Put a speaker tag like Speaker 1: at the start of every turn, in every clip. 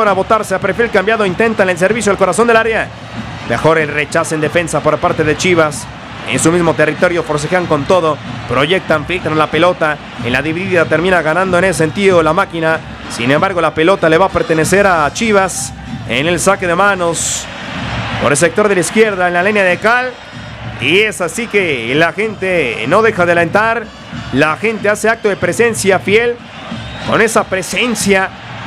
Speaker 1: ahora botarse a perfil cambiado. Intentan el servicio al corazón del área. Mejor el rechazo en defensa por parte de Chivas. En su mismo territorio forcejean con todo. Proyectan, filtran la pelota. En la dividida termina ganando en ese sentido la máquina. Sin embargo, la pelota le va a pertenecer a Chivas. En el saque de manos. Por el sector de la izquierda, en la línea de cal. Y es así que la gente no deja de alentar. La gente hace acto de presencia fiel. Con esa presencia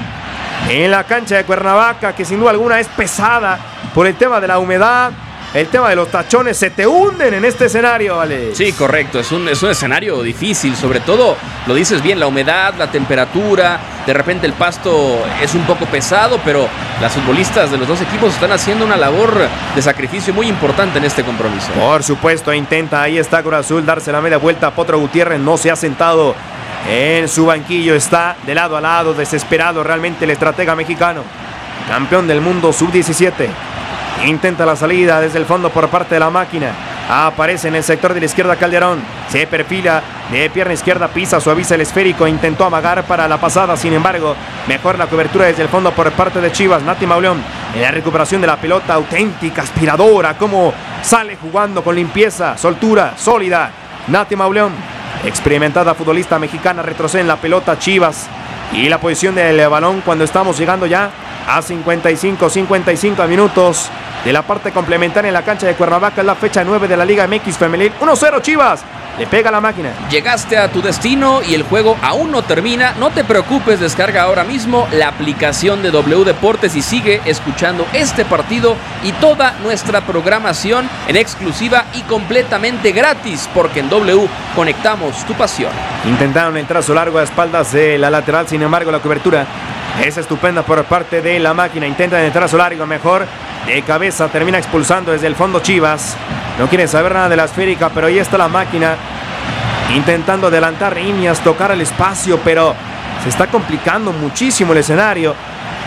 Speaker 1: en la cancha de Cuernavaca, que sin duda alguna es pesada por el tema de la humedad, el tema de los tachones. Se te hunden en este escenario, Alex.
Speaker 2: Sí, correcto, es un escenario difícil, sobre todo, lo dices bien, la humedad, la temperatura, de repente el pasto es un poco pesado, pero las futbolistas de los dos equipos están haciendo una labor de sacrificio muy importante en este compromiso.
Speaker 1: Por supuesto, intenta, ahí está Cruz Azul, darse la media vuelta. Potro Gutiérrez no se ha sentado en su banquillo, está de lado a lado, desesperado realmente el estratega mexicano, campeón del mundo sub-17. Intenta la salida desde el fondo por parte de la máquina. Aparece en el sector de la izquierda Calderón. Se perfila de pierna izquierda, pisa, suaviza el esférico. Intentó amagar para la pasada, sin embargo, mejor la cobertura desde el fondo por parte de Chivas. Nati Mauleón en la recuperación de la pelota, auténtica aspiradora, como sale jugando con limpieza, soltura, sólida. Nati Mauleón, experimentada futbolista mexicana, retrocede en la pelota Chivas. Y la posición del balón cuando estamos llegando ya a 55 minutos de la parte complementaria en la cancha de Cuernavaca. Es la fecha 9 de la Liga MX Femenil. 1-0 Chivas. Le pega la máquina.
Speaker 2: Llegaste a tu destino y el juego aún no termina. No te preocupes, descarga ahora mismo la aplicación de W Deportes y sigue escuchando este partido y toda nuestra programación en exclusiva y completamente gratis, porque en W conectamos tu pasión.
Speaker 1: Intentaron el trazo largo a espaldas de la lateral, sin embargo la cobertura es estupenda por parte de la máquina. Intentan el trazo largo, mejor de cabeza, termina expulsando desde el fondo Chivas. No quiere saber nada de la esférica, pero ahí está la máquina intentando adelantar líneas, tocar el espacio, pero se está complicando muchísimo el escenario.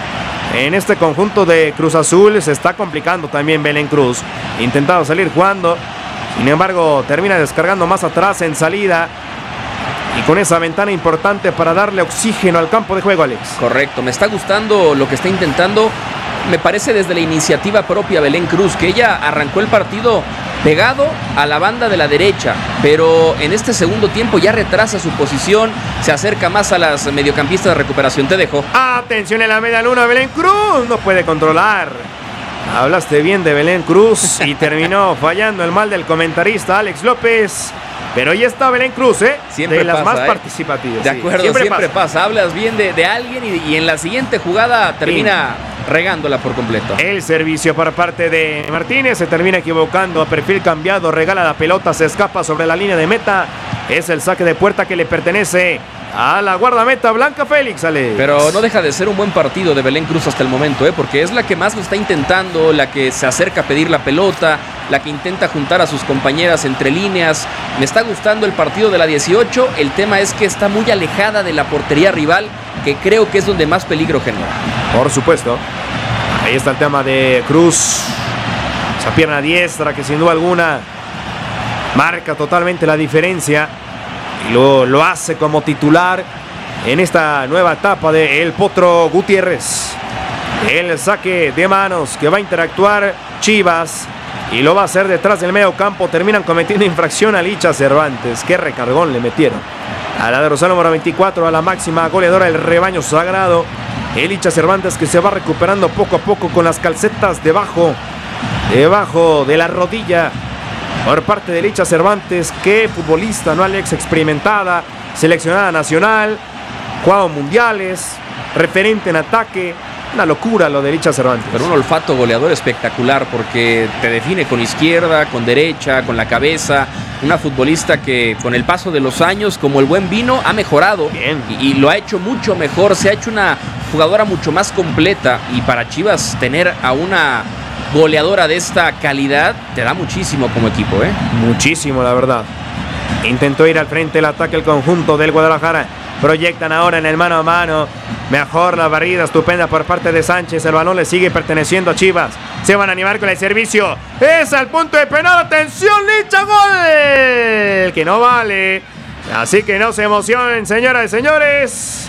Speaker 1: En este conjunto de Cruz Azul se está complicando también Belén Cruz. Intentado salir jugando, sin embargo termina descargando más atrás en salida. Y con esa ventana importante para darle oxígeno al campo de juego, Alex.
Speaker 2: Correcto, me está gustando lo que está intentando. Me parece desde la iniciativa propia Belén Cruz, que ella arrancó el partido pegado a la banda de la derecha, pero en este segundo tiempo ya retrasa su posición, se acerca más a las mediocampistas de recuperación. Te dejo.
Speaker 1: Atención en la media luna, Belén Cruz no puede controlar. Hablaste bien de Belén Cruz y terminó fallando el mal del comentarista Alex López. Pero ahí está Belén Cruz,
Speaker 2: siempre
Speaker 1: de las
Speaker 2: pasa,
Speaker 1: más participativas.
Speaker 2: De acuerdo, siempre pasa. Hablas bien de alguien y en la siguiente jugada termina regándola por completo. El servicio por parte de Martínez se termina equivocando, a perfil cambiado, regala la pelota, se escapa sobre la línea de meta. Es el saque de puerta que le pertenece a la guardameta Blanca Félix, Alex. Pero no deja de ser un buen partido de Belén Cruz hasta el momento, porque es la que más lo está intentando, la que se acerca a pedir la pelota, la que intenta juntar a sus compañeras entre líneas. Me está gustando el partido de la 18, el tema es que está muy alejada de la portería rival, que creo que es donde más peligro genera.
Speaker 1: Por supuesto, ahí está el tema de Cruz, esa pierna diestra que sin duda alguna marca totalmente la diferencia. Y lo hace como titular en esta nueva etapa de El Potro Gutiérrez. El saque de manos que va a interactuar Chivas y lo va a hacer detrás del medio campo. Terminan cometiendo infracción a Licha Cervantes. Qué recargón le metieron a la de Rosario número 24, a la máxima goleadora del rebaño sagrado. Licha Cervantes, que se va recuperando poco a poco con las calcetas debajo de la rodilla. Por parte de Licha Cervantes, que futbolista, ¿no, Alex? Experimentada, seleccionada nacional, jugado mundiales, referente en ataque. Una locura lo de Licha Cervantes.
Speaker 2: Pero un olfato goleador espectacular, porque te define con izquierda, con derecha, con la cabeza. Una futbolista que con el paso de los años, como el buen vino, ha mejorado.
Speaker 1: Bien.
Speaker 2: Y lo ha hecho mucho mejor. Se ha hecho una jugadora mucho más completa. Y para Chivas tener a una goleadora de esta calidad te da muchísimo como equipo,
Speaker 1: Muchísimo, la verdad. Intentó ir al frente el ataque el conjunto del Guadalajara. Proyectan ahora en el mano a mano. Mejor la barrida estupenda por parte de Sánchez. El balón le sigue perteneciendo a Chivas. Se van a animar con el servicio. Es al punto de penal. ¡Atención, Licha! ¡Gol! Que no vale. Así que no se emocionen, señoras y señores.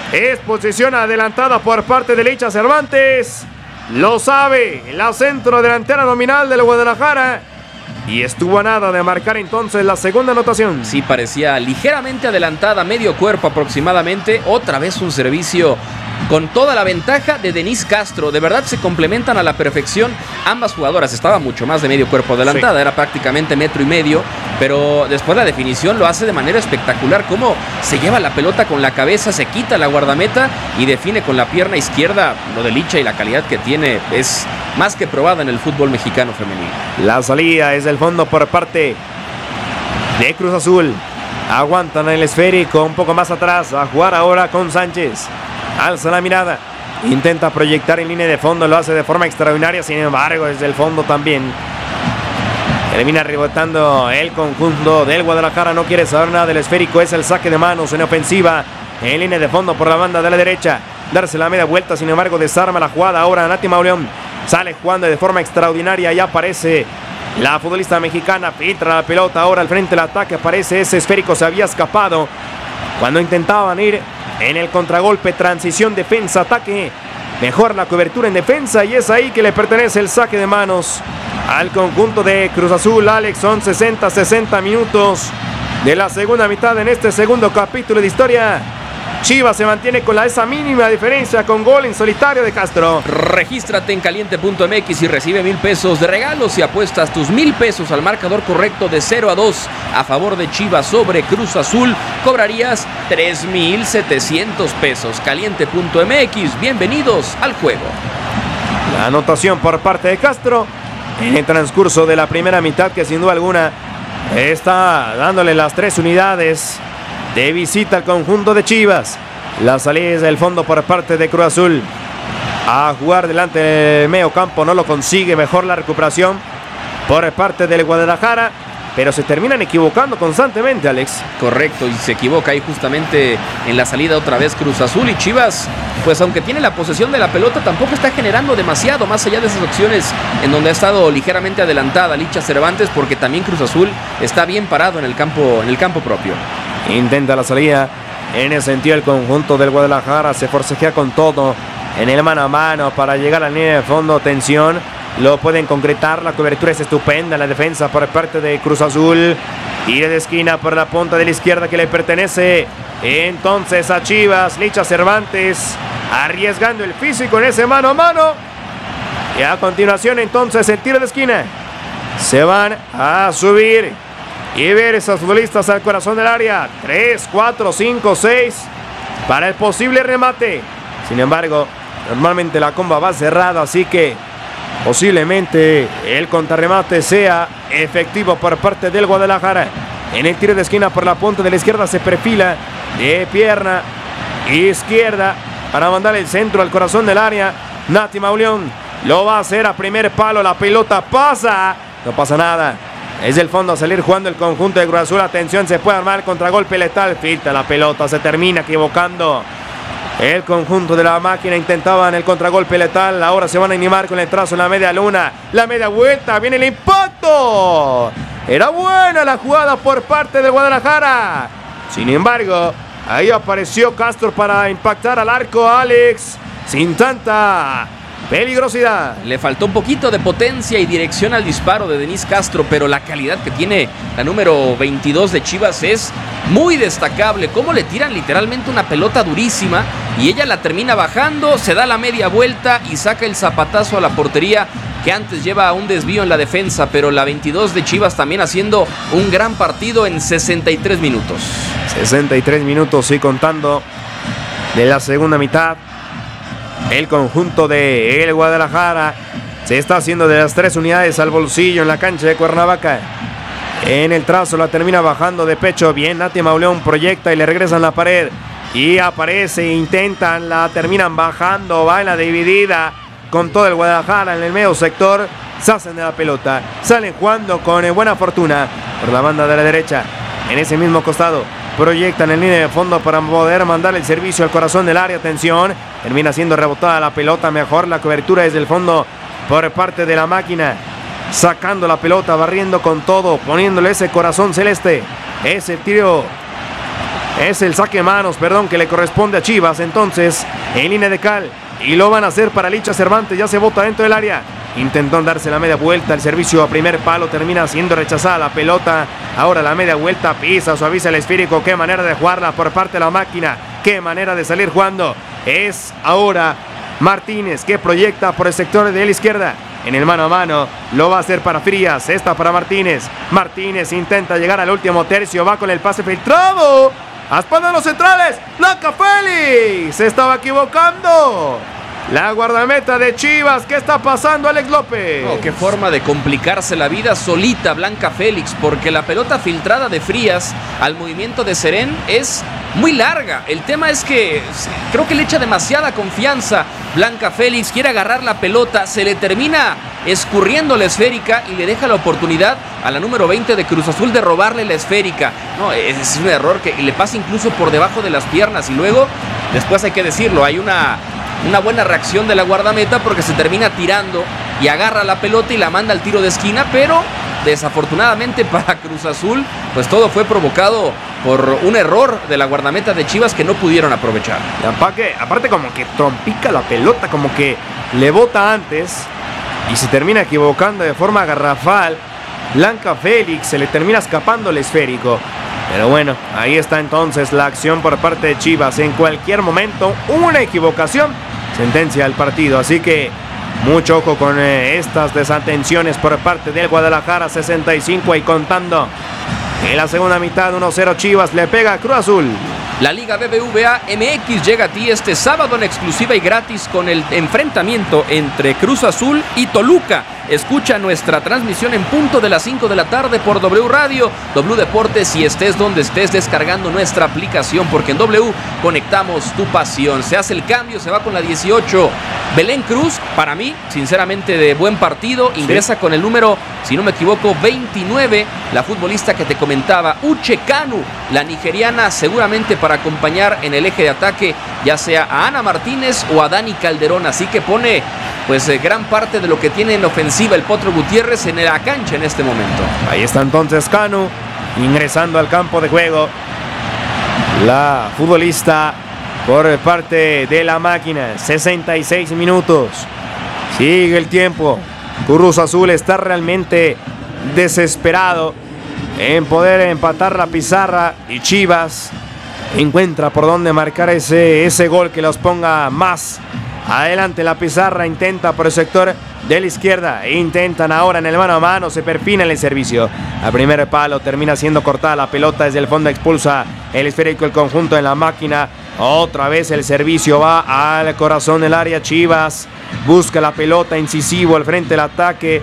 Speaker 1: Es posición adelantada por parte de Licha Cervantes. Lo sabe la centro delantera nominal del Guadalajara. Y estuvo a nada de marcar entonces la segunda anotación.
Speaker 2: Sí, parecía ligeramente adelantada, medio cuerpo aproximadamente. Otra vez un servicio con toda la ventaja de Denise Castro. De verdad se complementan a la perfección ambas jugadoras. Estaba mucho más de medio cuerpo adelantada, sí. Era prácticamente 1.5 metros. Pero después la definición lo hace de manera espectacular. Cómo se lleva la pelota con la cabeza, se quita la guardameta y define con la pierna izquierda. Lo de Licha y la calidad que tiene es más que probada en el fútbol mexicano femenino.
Speaker 1: La salida es del fondo por parte de Cruz Azul. Aguantan el esférico un poco más atrás. A jugar ahora con Sánchez. Alza la mirada. Intenta proyectar en línea de fondo. Lo hace de forma extraordinaria. Sin embargo, desde el fondo también termina rebotando el conjunto del Guadalajara. No quiere saber nada del esférico. Es el saque de manos en ofensiva. En línea de fondo por la banda de la derecha. Darse la media vuelta. Sin embargo, desarma la jugada. Ahora Nati Mauleón sale jugando de forma extraordinaria. Ya aparece la futbolista mexicana. Filtra la pelota. Ahora al frente del ataque aparece ese esférico. Se había escapado cuando intentaban ir en el contragolpe. Transición, defensa, ataque. Mejor la cobertura en defensa. Y es ahí que le pertenece el saque de manos al conjunto de Cruz Azul. Alex, son 60 minutos de la segunda mitad en este segundo capítulo de historia. Chivas se mantiene con esa mínima diferencia con gol en solitario de Castro.
Speaker 2: Regístrate en caliente.mx y recibe 1,000 pesos de regalos si apuestas tus 1,000 pesos al marcador correcto de 0-2 a favor de Chivas sobre Cruz Azul. Cobrarías 3,700 pesos. Caliente.mx, bienvenidos al juego.
Speaker 1: La anotación por parte de Castro en el transcurso de la primera mitad, que sin duda alguna está dándole las 3 unidades de visita al conjunto de Chivas. La salida del fondo por parte de Cruz Azul. A jugar delante del medio campo, no lo consigue. Mejor la recuperación por parte del Guadalajara, pero se terminan equivocando constantemente, Alex.
Speaker 2: Correcto, y se equivoca ahí justamente en la salida otra vez Cruz Azul. Y Chivas, pues aunque tiene la posesión de la pelota, tampoco está generando demasiado, más allá de esas opciones en donde ha estado ligeramente adelantada Licha Cervantes, porque también Cruz Azul está bien parado en el campo propio.
Speaker 1: Intenta la salida en ese sentido el conjunto del Guadalajara. Se forcejea con todo en el mano a mano para llegar a la línea de fondo. Tensión, lo pueden concretar. La cobertura es estupenda. La defensa por parte de Cruz Azul. Tire de esquina por la punta de la izquierda que le pertenece entonces a Chivas. Licha Cervantes arriesgando el físico en ese mano a mano. Y a continuación entonces el tiro de esquina. Se van a subir y ver esos futbolistas al corazón del área. 3, 4, 5, 6 para el posible remate. Sin embargo, normalmente la comba va cerrada, así que posiblemente el contrarremate sea efectivo por parte del Guadalajara. En el tiro de esquina por la punta de la izquierda se perfila de pierna izquierda para mandar el centro al corazón del área. Nati Mauleón lo va a hacer a primer palo. La pelota pasa, no pasa nada. Es del fondo a salir jugando el conjunto de Cruz Azul. Atención, se puede armar el contragolpe letal. Filtra la pelota, se termina equivocando el conjunto de la máquina. Intentaban el contragolpe letal. Ahora se van a animar con el trazo en la media luna. La media vuelta, viene el impacto. Era buena la jugada por parte de Guadalajara. Sin embargo, ahí apareció Castro para impactar al arco, Alex, sin tanta peligrosidad.
Speaker 2: Le faltó un poquito de potencia y dirección al disparo de Denise Castro, pero la calidad que tiene la número 22 de Chivas es muy destacable. Cómo le tiran literalmente una pelota durísima y ella la termina bajando, se da la media vuelta y saca el zapatazo a la portería, que antes lleva un desvío en la defensa. Pero la 22 de Chivas también haciendo un gran partido en 63 minutos.
Speaker 1: 63 minutos y contando de la segunda mitad. El conjunto de el Guadalajara se está haciendo de las 3 unidades al bolsillo en la cancha de Cuernavaca. En el trazo la termina bajando de pecho. Bien, Nati Mauleón proyecta y le regresan la pared. Y aparece, intentan, la terminan bajando. Va en la dividida con todo el Guadalajara en el medio sector. Se hacen de la pelota. Salen jugando con buena fortuna por la banda de la derecha. En ese mismo costado proyectan en línea de fondo para poder mandar el servicio al corazón del área. Atención, termina siendo rebotada la pelota. Mejor la cobertura desde el fondo por parte de la máquina, sacando la pelota, barriendo con todo, poniéndole ese corazón celeste. Ese tiro Es el saque de manos, que le corresponde a Chivas. Entonces, en línea de cal. Y lo van a hacer para Licha Cervantes. Ya se bota dentro del área. Intentó darse la media vuelta. El servicio a primer palo termina siendo rechazada la pelota. Ahora la media vuelta pisa, suaviza el esférico. Qué manera de jugarla por parte de la máquina. Qué manera de salir jugando. Es ahora Martínez que proyecta por el sector de la izquierda. En el mano a mano lo va a hacer para Frías. Esta para Martínez. Martínez intenta llegar al último tercio. Va con el pase filtrado. A espaldas de los centrales. Blanca Félix se estaba equivocando. La guardameta de Chivas. ¿Qué está pasando, Alex López?
Speaker 2: Oh, qué forma de complicarse la vida solita Blanca Félix, porque la pelota filtrada de Frías al movimiento de Serén es muy larga. El tema es que creo que le echa demasiada confianza. Blanca Félix quiere agarrar la pelota, se le termina escurriendo la esférica y le deja la oportunidad a la número 20 de Cruz Azul de robarle la esférica. No, es un error que le pasa incluso por debajo de las piernas y luego, después hay que decirlo, hay una buena reacción de la guardameta porque se termina tirando y agarra la pelota y la manda al tiro de esquina, pero desafortunadamente para Cruz Azul, pues todo fue provocado por un error de la guardameta de Chivas que no pudieron aprovechar.
Speaker 1: Y aparte como que trompica la pelota, como que le bota antes y se termina equivocando de forma garrafal. Blanca Félix se le termina escapando el esférico. Pero bueno, ahí está entonces la acción por parte de Chivas. En cualquier momento, una equivocación sentencia el partido. Así que mucho ojo con estas desatenciones por parte del Guadalajara. 65 y contando. En la segunda mitad, 1-0 Chivas le pega a Cruz Azul.
Speaker 2: La Liga BBVA MX llega a ti este sábado en exclusiva y gratis con el enfrentamiento entre Cruz Azul y Toluca. Escucha nuestra transmisión en punto de las 5 de la tarde por W Radio, W Deportes y estés donde estés descargando nuestra aplicación, porque en W conectamos tu pasión. Se hace el cambio, se va con la 18. Belén Cruz, para mí, sinceramente de buen partido, ingresa con el número, si no me equivoco, 29, la futbolista que te comentaba, Uche Kanu, la nigeriana, seguramente para acompañar en el eje de ataque, ya sea a Ana Martínez o a Dani Calderón, así que pone pues gran parte de lo que tiene en ofensiva el Potro Gutiérrez en la cancha en este momento.
Speaker 1: Ahí está entonces Kanu ingresando al campo de juego. La futbolista por parte de la máquina. 66 minutos. Sigue el tiempo. Cruz Azul está realmente desesperado en poder empatar la pizarra y Chivas encuentra por dónde marcar ese gol que los ponga más adelante. La pizarra intenta por el sector de la izquierda. Intentan ahora en el mano a mano. Se perfina en el servicio. A primer palo termina siendo cortada la pelota. Desde el fondo expulsa el esférico el conjunto en la máquina. Otra vez el servicio va al corazón del área. Chivas busca la pelota incisivo al frente del ataque.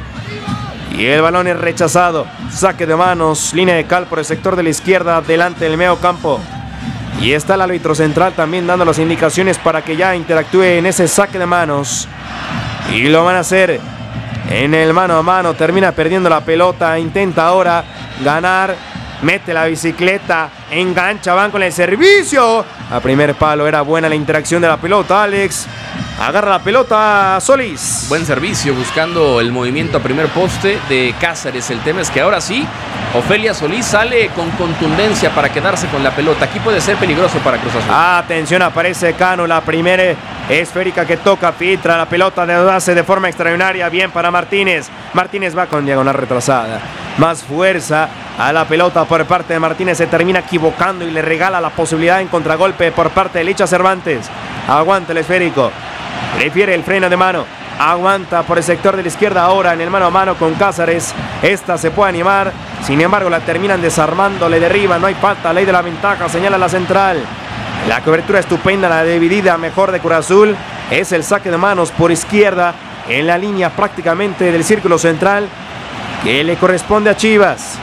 Speaker 1: Y el balón es rechazado. Saque de manos. Línea de cal por el sector de la izquierda. Delante del medio campo. Y está el árbitro central también dando las indicaciones para que ya interactúe en ese saque de manos. Y lo van a hacer en el mano a mano. Termina perdiendo la pelota. Intenta ahora ganar. Mete la bicicleta. Engancha. Van con el servicio. A primer palo. Era buena la interacción de la pelota, Alex. Agarra la pelota Solís.
Speaker 2: Buen servicio buscando el movimiento a primer poste de Cáceres. El tema es que ahora sí, Ofelia Solís sale con contundencia para quedarse con la pelota. Aquí puede ser peligroso para Cruz Azul.
Speaker 1: Atención, aparece Cano. La primera esférica que toca, filtra la pelota de base de forma extraordinaria. Bien para Martínez. Martínez va con diagonal retrasada. Más fuerza a la pelota por parte de Martínez. Se termina equivocando y le regala la posibilidad en contragolpe por parte de Licha Cervantes. Aguanta el esférico. Prefiere el freno de mano. Aguanta por el sector de la izquierda ahora en el mano a mano con Cáceres. Esta se puede animar. Sin embargo, la terminan desarmando. Le derriban. No hay falta. Ley de la ventaja. Señala la central. La cobertura estupenda. La dividida mejor de Cruz Azul. Es el saque de manos por izquierda. En la línea prácticamente del círculo central. Que le corresponde a Chivas.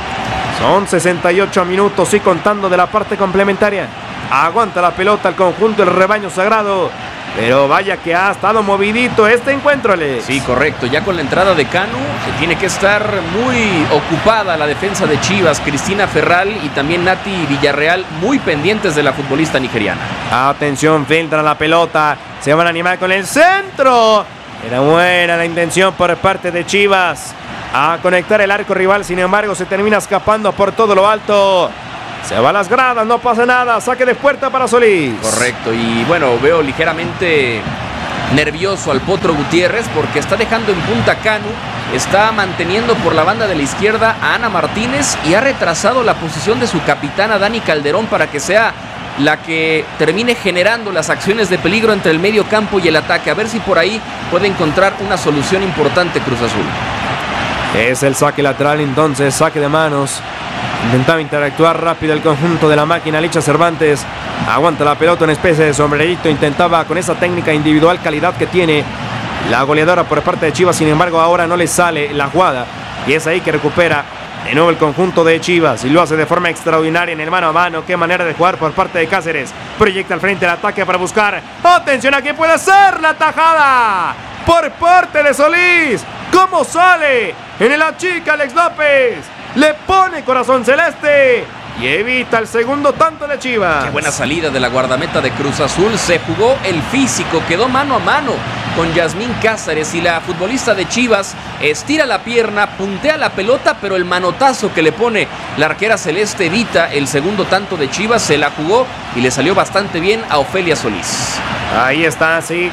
Speaker 1: Son 68 minutos y contando de la parte complementaria. Aguanta la pelota el conjunto del rebaño sagrado. Pero vaya que ha estado movidito este encuentro, Alex.
Speaker 2: Sí, correcto. Ya con la entrada de Canu, se tiene que estar muy ocupada la defensa de Chivas. Cristina Ferral y también Nati Villarreal muy pendientes de la futbolista nigeriana.
Speaker 1: Atención, filtra la pelota. Se van a animar con el centro. Era buena la intención por parte de Chivas a conectar el arco rival. Sin embargo, se termina escapando por todo lo alto. Se va a las gradas, no pasa nada. Saque de puerta para Solís.
Speaker 2: Correcto, y bueno, veo ligeramente nervioso al Potro Gutiérrez porque está dejando en punta a Canu, está manteniendo por la banda de la izquierda a Ana Martínez y ha retrasado la posición de su capitana Dani Calderón para que sea la que termine generando las acciones de peligro entre el medio campo y el ataque. A ver si por ahí puede encontrar una solución importante Cruz Azul.
Speaker 1: Es el saque lateral entonces, saque de manos. Intentaba interactuar rápido el conjunto de la máquina. Licha Cervantes aguanta la pelota, una especie de sombrerito. Intentaba con esa técnica individual, calidad que tiene la goleadora por parte de Chivas. Sin embargo, ahora no le sale la jugada. Y es ahí que recupera de nuevo el conjunto de Chivas. Y lo hace de forma extraordinaria en el mano a mano. Qué manera de jugar por parte de Cáceres. Proyecta al frente el ataque para buscar. Atención, aquí puede ser la tajada por parte de Solís. ¿Cómo sale? En el achica Alex López. Le pone corazón celeste y evita el segundo tanto de Chivas.
Speaker 2: Qué buena salida de la guardameta de Cruz Azul. Se jugó el físico, quedó mano a mano con Yasmín Cáceres y la futbolista de Chivas estira la pierna, puntea la pelota, pero el manotazo que le pone la arquera celeste evita el segundo tanto de Chivas. Se la jugó y le salió bastante bien a Ofelia Solís.
Speaker 1: Ahí está, sí.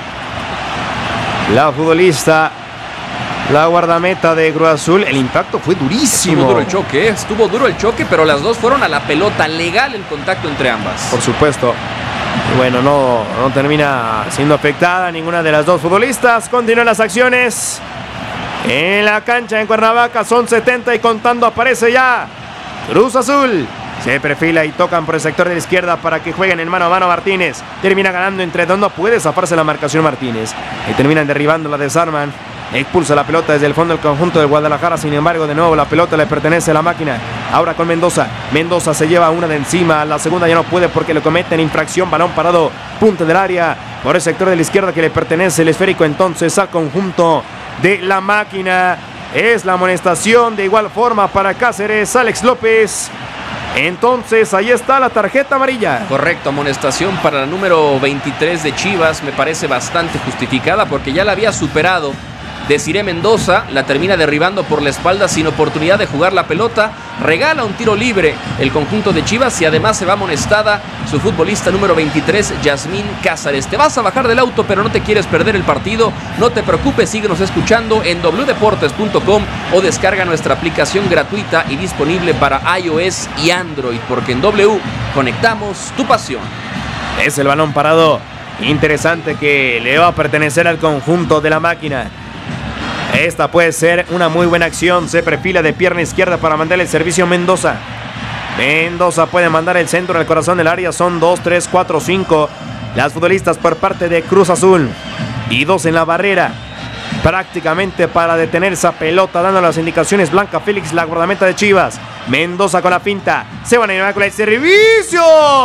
Speaker 1: La futbolista, la guardameta de Cruz Azul. El impacto fue durísimo.
Speaker 2: Estuvo duro el choque, pero las dos fueron a la pelota. Legal el contacto entre ambas.
Speaker 1: Por supuesto. Bueno, no termina siendo afectada ninguna de las dos futbolistas. Continúan las acciones en la cancha en Cuernavaca. Son 70 y contando. Aparece ya Cruz Azul. Se perfila y tocan por el sector de la izquierda para que jueguen en mano a mano Martínez. Termina ganando entre dos. No puede zafarse la marcación Martínez. Y terminan derribando, la desarman. Expulsa la pelota desde el fondo del conjunto del Guadalajara. Sin embargo, de nuevo la pelota le pertenece a la máquina. Ahora con Mendoza. Mendoza se lleva una de encima. La segunda ya no puede porque le cometen infracción. Balón parado, punta del área por el sector de la izquierda que le pertenece el esférico entonces al conjunto de la máquina. Es la amonestación de igual forma para Cáceres, Alex López. Entonces ahí está la tarjeta amarilla.
Speaker 2: Correcto, amonestación para la número 23 de Chivas. Me parece bastante justificada porque ya la había superado Desiree Mendoza, la termina derribando por la espalda sin oportunidad de jugar la pelota. Regala un tiro libre el conjunto de Chivas y además se va amonestada su futbolista número 23, Yasmín Cáceres. Te vas a bajar del auto pero no te quieres perder el partido. No te preocupes, síguenos escuchando en wdeportes.com o descarga nuestra aplicación gratuita y disponible para iOS y Android, porque en W conectamos tu pasión.
Speaker 1: Es el balón parado interesante que le va a pertenecer al conjunto de la máquina. Esta puede ser una muy buena acción. Se perfila de pierna izquierda para mandar el servicio a Mendoza. Mendoza puede mandar el centro en el corazón del área. Son 2, 3, 4, 5 las futbolistas por parte de Cruz Azul y 2 en la barrera, prácticamente para detener esa pelota, dando las indicaciones Blanca Félix, la guardameta de Chivas. Mendoza con la pinta, se van a llevar con el servicio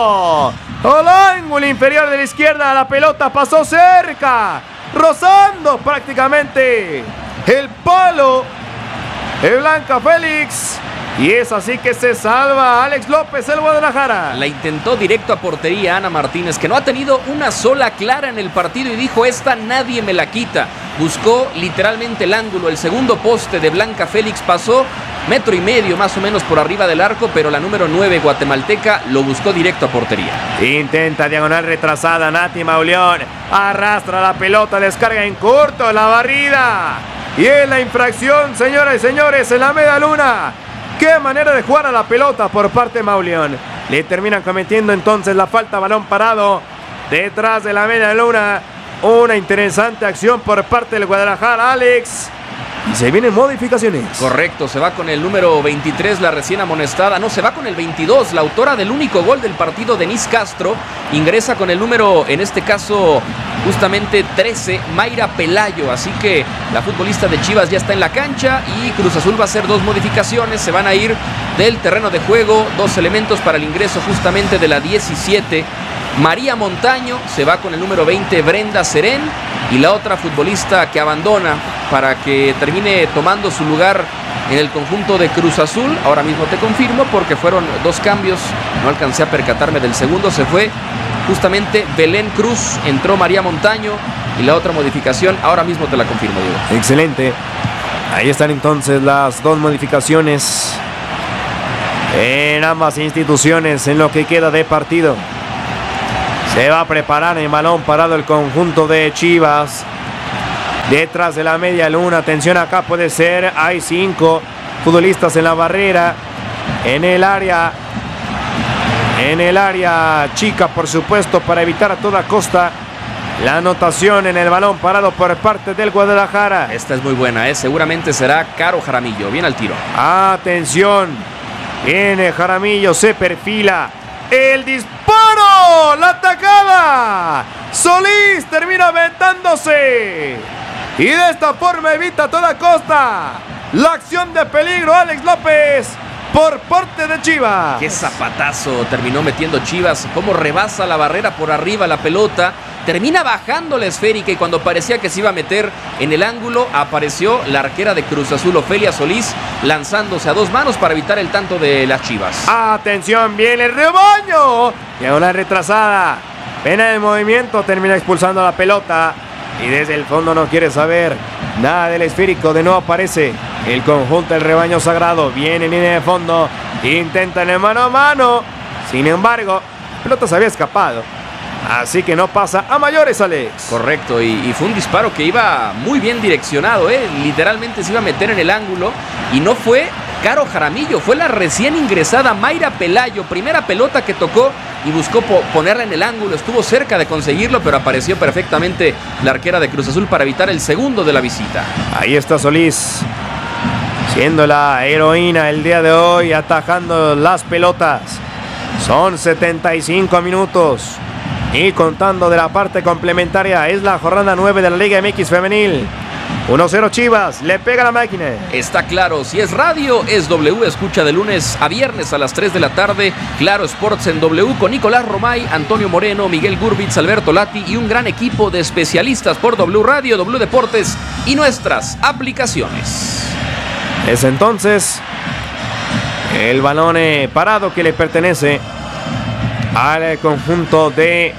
Speaker 1: al ángulo inferior de la izquierda. La pelota pasó cerca, rozando prácticamente el palo de Blanca Félix. Y es así que se salva Alex López, el Guadalajara.
Speaker 2: La intentó directo a portería Ana Martínez, que no ha tenido una sola clara en el partido, y dijo: esta nadie me la quita. Buscó literalmente el ángulo. El segundo poste de Blanca Félix pasó 1,5 metros más o menos por arriba del arco, pero la número 9 guatemalteca lo buscó directo a portería.
Speaker 1: Intenta diagonal retrasada Nati Mauleón. Arrastra la pelota, descarga en corto, la barrida. Y es la infracción, señoras y señores, en la media luna. Qué manera de jugar a la pelota por parte de Mauleón. Le terminan cometiendo entonces la falta, balón parado detrás de la media luna. Una interesante acción por parte del Guadalajara, Alex. Y se vienen modificaciones.
Speaker 2: Correcto, se va con el número 23, la recién amonestada. No, se va con el 22, la autora del único gol del partido, Denise Castro. Ingresa con el número, en este caso, justamente 13, Mayra Pelayo. Así que la futbolista de Chivas ya está en la cancha y Cruz Azul va a hacer 2 modificaciones. Se van a ir del terreno de juego 2 elementos para el ingreso justamente de la 17. María Montaño se va con el número 20, Brenda Serén, y la otra futbolista que abandona para que termine tomando su lugar en el conjunto de Cruz Azul. Ahora mismo te confirmo porque fueron 2 cambios, no alcancé a percatarme del segundo. Se fue justamente Belén Cruz, entró María Montaño, y la otra modificación ahora mismo te la confirmo, Diego.
Speaker 1: Excelente, ahí están entonces las 2 modificaciones. en ambas instituciones en lo que queda de partido. Se va a preparar el balón parado el conjunto de Chivas. Detrás de la media luna, atención acá puede ser, hay 5 futbolistas en la barrera, en el área chica, por supuesto, para evitar a toda costa la anotación en el balón parado por parte del Guadalajara.
Speaker 2: Esta es muy buena, seguramente será Caro Jaramillo, bien al tiro.
Speaker 1: Atención, viene Jaramillo, se perfila, el disparo, la atacada, Solís termina aventándose y de esta forma evita a toda costa la acción de peligro. Alex López por parte de Chivas.
Speaker 2: Qué zapatazo terminó metiendo Chivas, cómo rebasa la barrera por arriba la pelota, termina bajando la esférica y cuando parecía que se iba a meter en el ángulo, apareció la arquera de Cruz Azul, Ofelia Solís, lanzándose a 2 manos para evitar el tanto de las Chivas.
Speaker 1: Atención, viene el rebaño, llega una retrasada, pena de movimiento, termina expulsando la pelota y desde el fondo no quiere saber nada del esférico. De nuevo aparece el conjunto del rebaño sagrado, viene en línea de fondo, intentan el mano a mano, sin embargo la pelota se había escapado, así que no pasa a mayores, Alex.
Speaker 2: Correcto, y fue un disparo que iba muy bien direccionado, literalmente se iba a meter en el ángulo y no fue Caro Jaramillo, fue la recién ingresada Mayra Pelayo, primera pelota que tocó y buscó ponerla en el ángulo, estuvo cerca de conseguirlo, pero apareció perfectamente la arquera de Cruz Azul para evitar el segundo de la visita.
Speaker 1: Ahí está Solís, siendo la heroína el día de hoy, atajando las pelotas. Son 75 minutos y contando de la parte complementaria, es la jornada 9 de la Liga MX Femenil. 1-0 Chivas, le pega la máquina.
Speaker 2: Está claro, si es radio, es W. Escucha de lunes a viernes a las 3 de la tarde. Claro Sports en W con Nicolás Romay, Antonio Moreno, Miguel Gurbitz, Alberto Lati y un gran equipo de especialistas por W Radio, W Deportes y nuestras aplicaciones.
Speaker 1: Es entonces el balón parado que le pertenece al conjunto de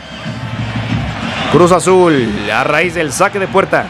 Speaker 1: Cruz Azul a raíz del saque de puerta.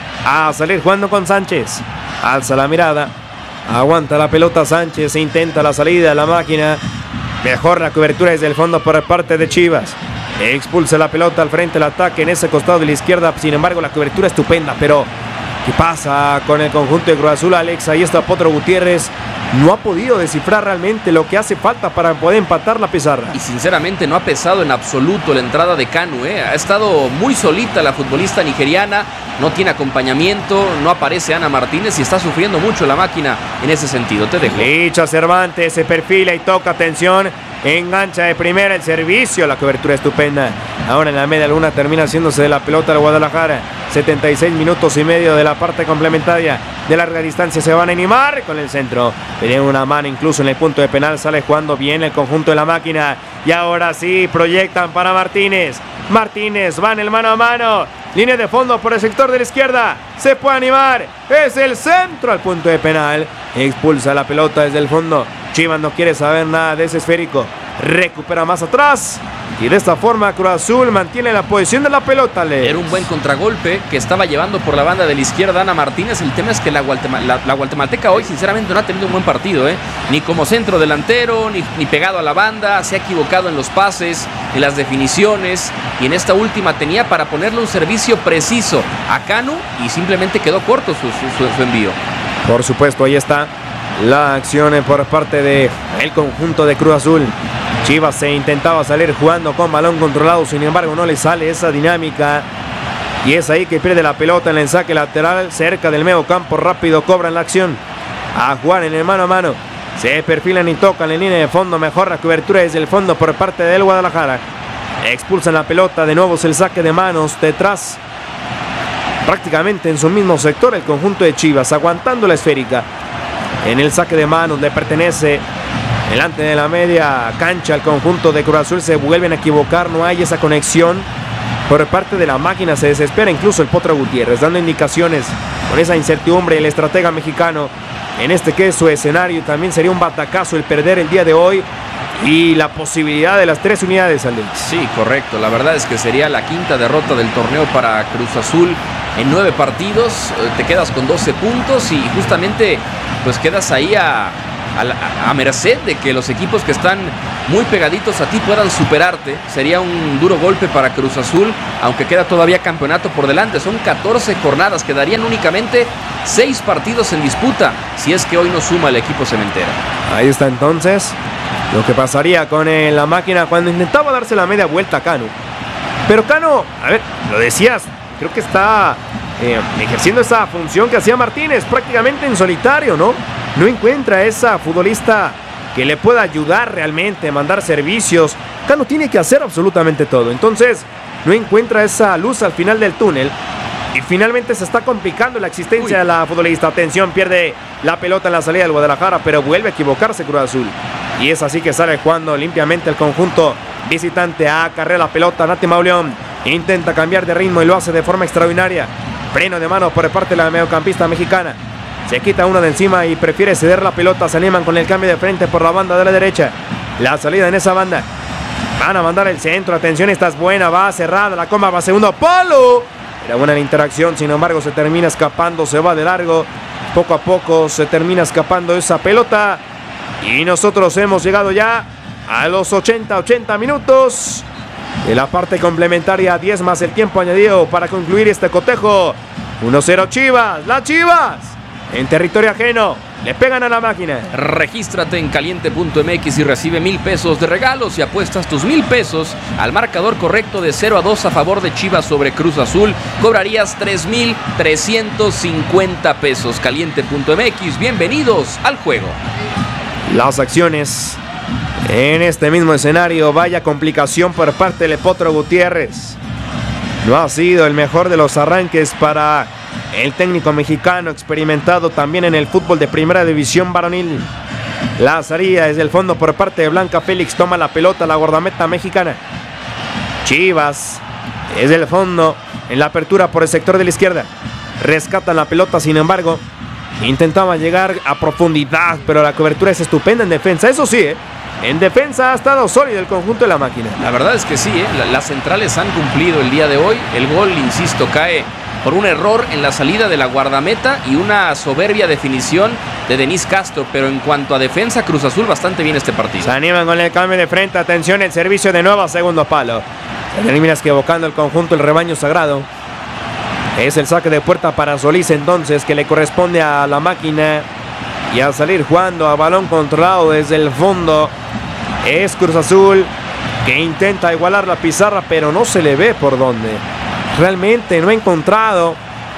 Speaker 1: A salir jugando con Sánchez, alza la mirada, aguanta la pelota Sánchez, intenta la salida, la máquina, mejor la cobertura desde el fondo por parte de Chivas, expulsa la pelota al frente, el ataque en ese costado de la izquierda, sin embargo la cobertura estupenda, pero ¿qué pasa con el conjunto de Cruz Azul, Alex? Ahí está Potro Gutiérrez, no ha podido descifrar realmente lo que hace falta para poder empatar la pizarra.
Speaker 2: Y sinceramente no ha pesado en absoluto la entrada de Kanu, ha estado muy solita la futbolista nigeriana, no tiene acompañamiento, no aparece Ana Martínez y está sufriendo mucho la máquina en ese sentido. Te dejo.
Speaker 1: Licha Cervantes se perfila y toca, atención, engancha de primera el servicio, la cobertura estupenda. Ahora en la media luna termina haciéndose de la pelota al Guadalajara. 76 minutos y medio de la parte complementaria. De larga distancia se van a animar con el centro. Tiene una mano incluso en el punto de penal. Sale jugando bien el conjunto de la máquina. Y ahora sí proyectan para Martínez. Martínez va en el mano a mano. Línea de fondo por el sector de la izquierda. Se puede animar. Es el centro al punto de penal. Expulsa la pelota desde el fondo. Chivas no quiere saber nada de ese esférico. Recupera más atrás. Y de esta forma Cruz Azul mantiene la posición de la pelota.
Speaker 2: Era un buen contragolpe que estaba llevando por la banda de la izquierda Ana Martínez. El tema es que la guatemalteca hoy sinceramente no ha tenido un buen partido, ni como centro delantero, ni pegado a la banda. Se ha equivocado en los pases, en las definiciones, y en esta última tenía para ponerle un servicio preciso a Kanu y simplemente quedó corto su envío.
Speaker 1: Por supuesto, ahí está la acción por parte del conjunto de Cruz Azul. Chivas se intentaba salir jugando con balón controlado, sin embargo no le sale esa dinámica y es ahí que pierde la pelota en el saque lateral cerca del medio campo. Rápido cobran la acción a jugar en el mano a mano, se perfilan y tocan en línea de fondo. Mejor la cobertura desde el fondo por parte del Guadalajara. Expulsan la pelota, de nuevo es el saque de manos detrás, prácticamente en su mismo sector el conjunto de Chivas, aguantando la esférica. En el saque de manos le pertenece delante de la media cancha al conjunto de Cruz Azul. Se vuelven a equivocar, no hay esa conexión por parte de la máquina. Se desespera incluso el Potro Gutiérrez, dando indicaciones con esa incertidumbre. El estratega mexicano en este que es su escenario, también sería un batacazo el perder el día de hoy y la posibilidad de las 3 unidades, Alex.
Speaker 2: Sí, correcto, la verdad es que sería la quinta derrota del torneo para Cruz Azul en 9 partidos. Te quedas con 12 puntos y justamente pues quedas ahí a a merced de que los equipos que están muy pegaditos a ti puedan superarte. Sería un duro golpe para Cruz Azul, aunque queda todavía campeonato por delante. Son 14 jornadas, quedarían únicamente 6 partidos en disputa, si es que hoy no suma el equipo cementero.
Speaker 1: Ahí está entonces lo que pasaría con la máquina cuando intentaba darse la media vuelta a Cano. Pero Cano, a ver, lo decías, creo que está ejerciendo esa función que hacía Martínez prácticamente en solitario, ¿no? No encuentra esa futbolista que le pueda ayudar realmente a mandar servicios. Cano tiene que hacer absolutamente todo. Entonces, no encuentra esa luz al final del túnel. Y finalmente se está complicando la existencia de la futbolista. Atención, pierde la pelota en la salida del Guadalajara, pero vuelve a equivocarse Cruz Azul. Y es así que sale jugando limpiamente el conjunto visitante. Acarrea la pelota Nati Mauleón. Intenta cambiar de ritmo y lo hace de forma extraordinaria. Freno de mano por parte de la mediocampista mexicana. Se quita uno de encima y prefiere ceder la pelota. Se animan con el cambio de frente por la banda de la derecha. La salida en esa banda. Van a mandar el centro. Atención, esta es buena. Va cerrada. La coma va segundo palo. Era buena la interacción. Sin embargo, se termina escapando. Se va de largo. Poco a poco se termina escapando esa pelota. Y nosotros hemos llegado ya a los 80 minutos de la parte complementaria. 10 más el tiempo añadido para concluir este cotejo. 1-0 Chivas. Las Chivas en territorio ajeno le pegan a la máquina.
Speaker 2: Regístrate en caliente.mx y recibe 1,000 pesos de regalos y apuestas tus 1,000 pesos al marcador correcto de 0-2 a favor de Chivas sobre Cruz Azul. Cobrarías 3,350 pesos. Caliente.mx, bienvenidos al juego.
Speaker 1: Las acciones en este mismo escenario. Vaya complicación por parte de Potro Gutiérrez. No ha sido el mejor de los arranques para el técnico mexicano, experimentado también en el fútbol de primera división varonil. La salida desde el fondo por parte de Blanca Félix. Toma la pelota la guardameta mexicana. Chivas desde el fondo en la apertura por el sector de la izquierda. Rescatan la pelota, sin embargo intentaban llegar a profundidad, pero la cobertura es estupenda en defensa. Eso sí, en defensa ha estado sólido el conjunto de la máquina.
Speaker 2: La verdad es que sí, las centrales han cumplido el día de hoy. El gol, insisto, cae por un error en la salida de la guardameta y una soberbia definición de Denis Castro. Pero en cuanto a defensa, Cruz Azul bastante bien este partido.
Speaker 1: Se animan con el cambio de frente. Atención, el servicio de nuevo a segundo palo. Se termina equivocando el conjunto el rebaño sagrado. Es el saque de puerta para Solís entonces, que le corresponde a la máquina. Y a salir jugando a balón controlado desde el fondo es Cruz Azul, que intenta igualar la pizarra, pero no se le ve por dónde. Realmente no ha encontrado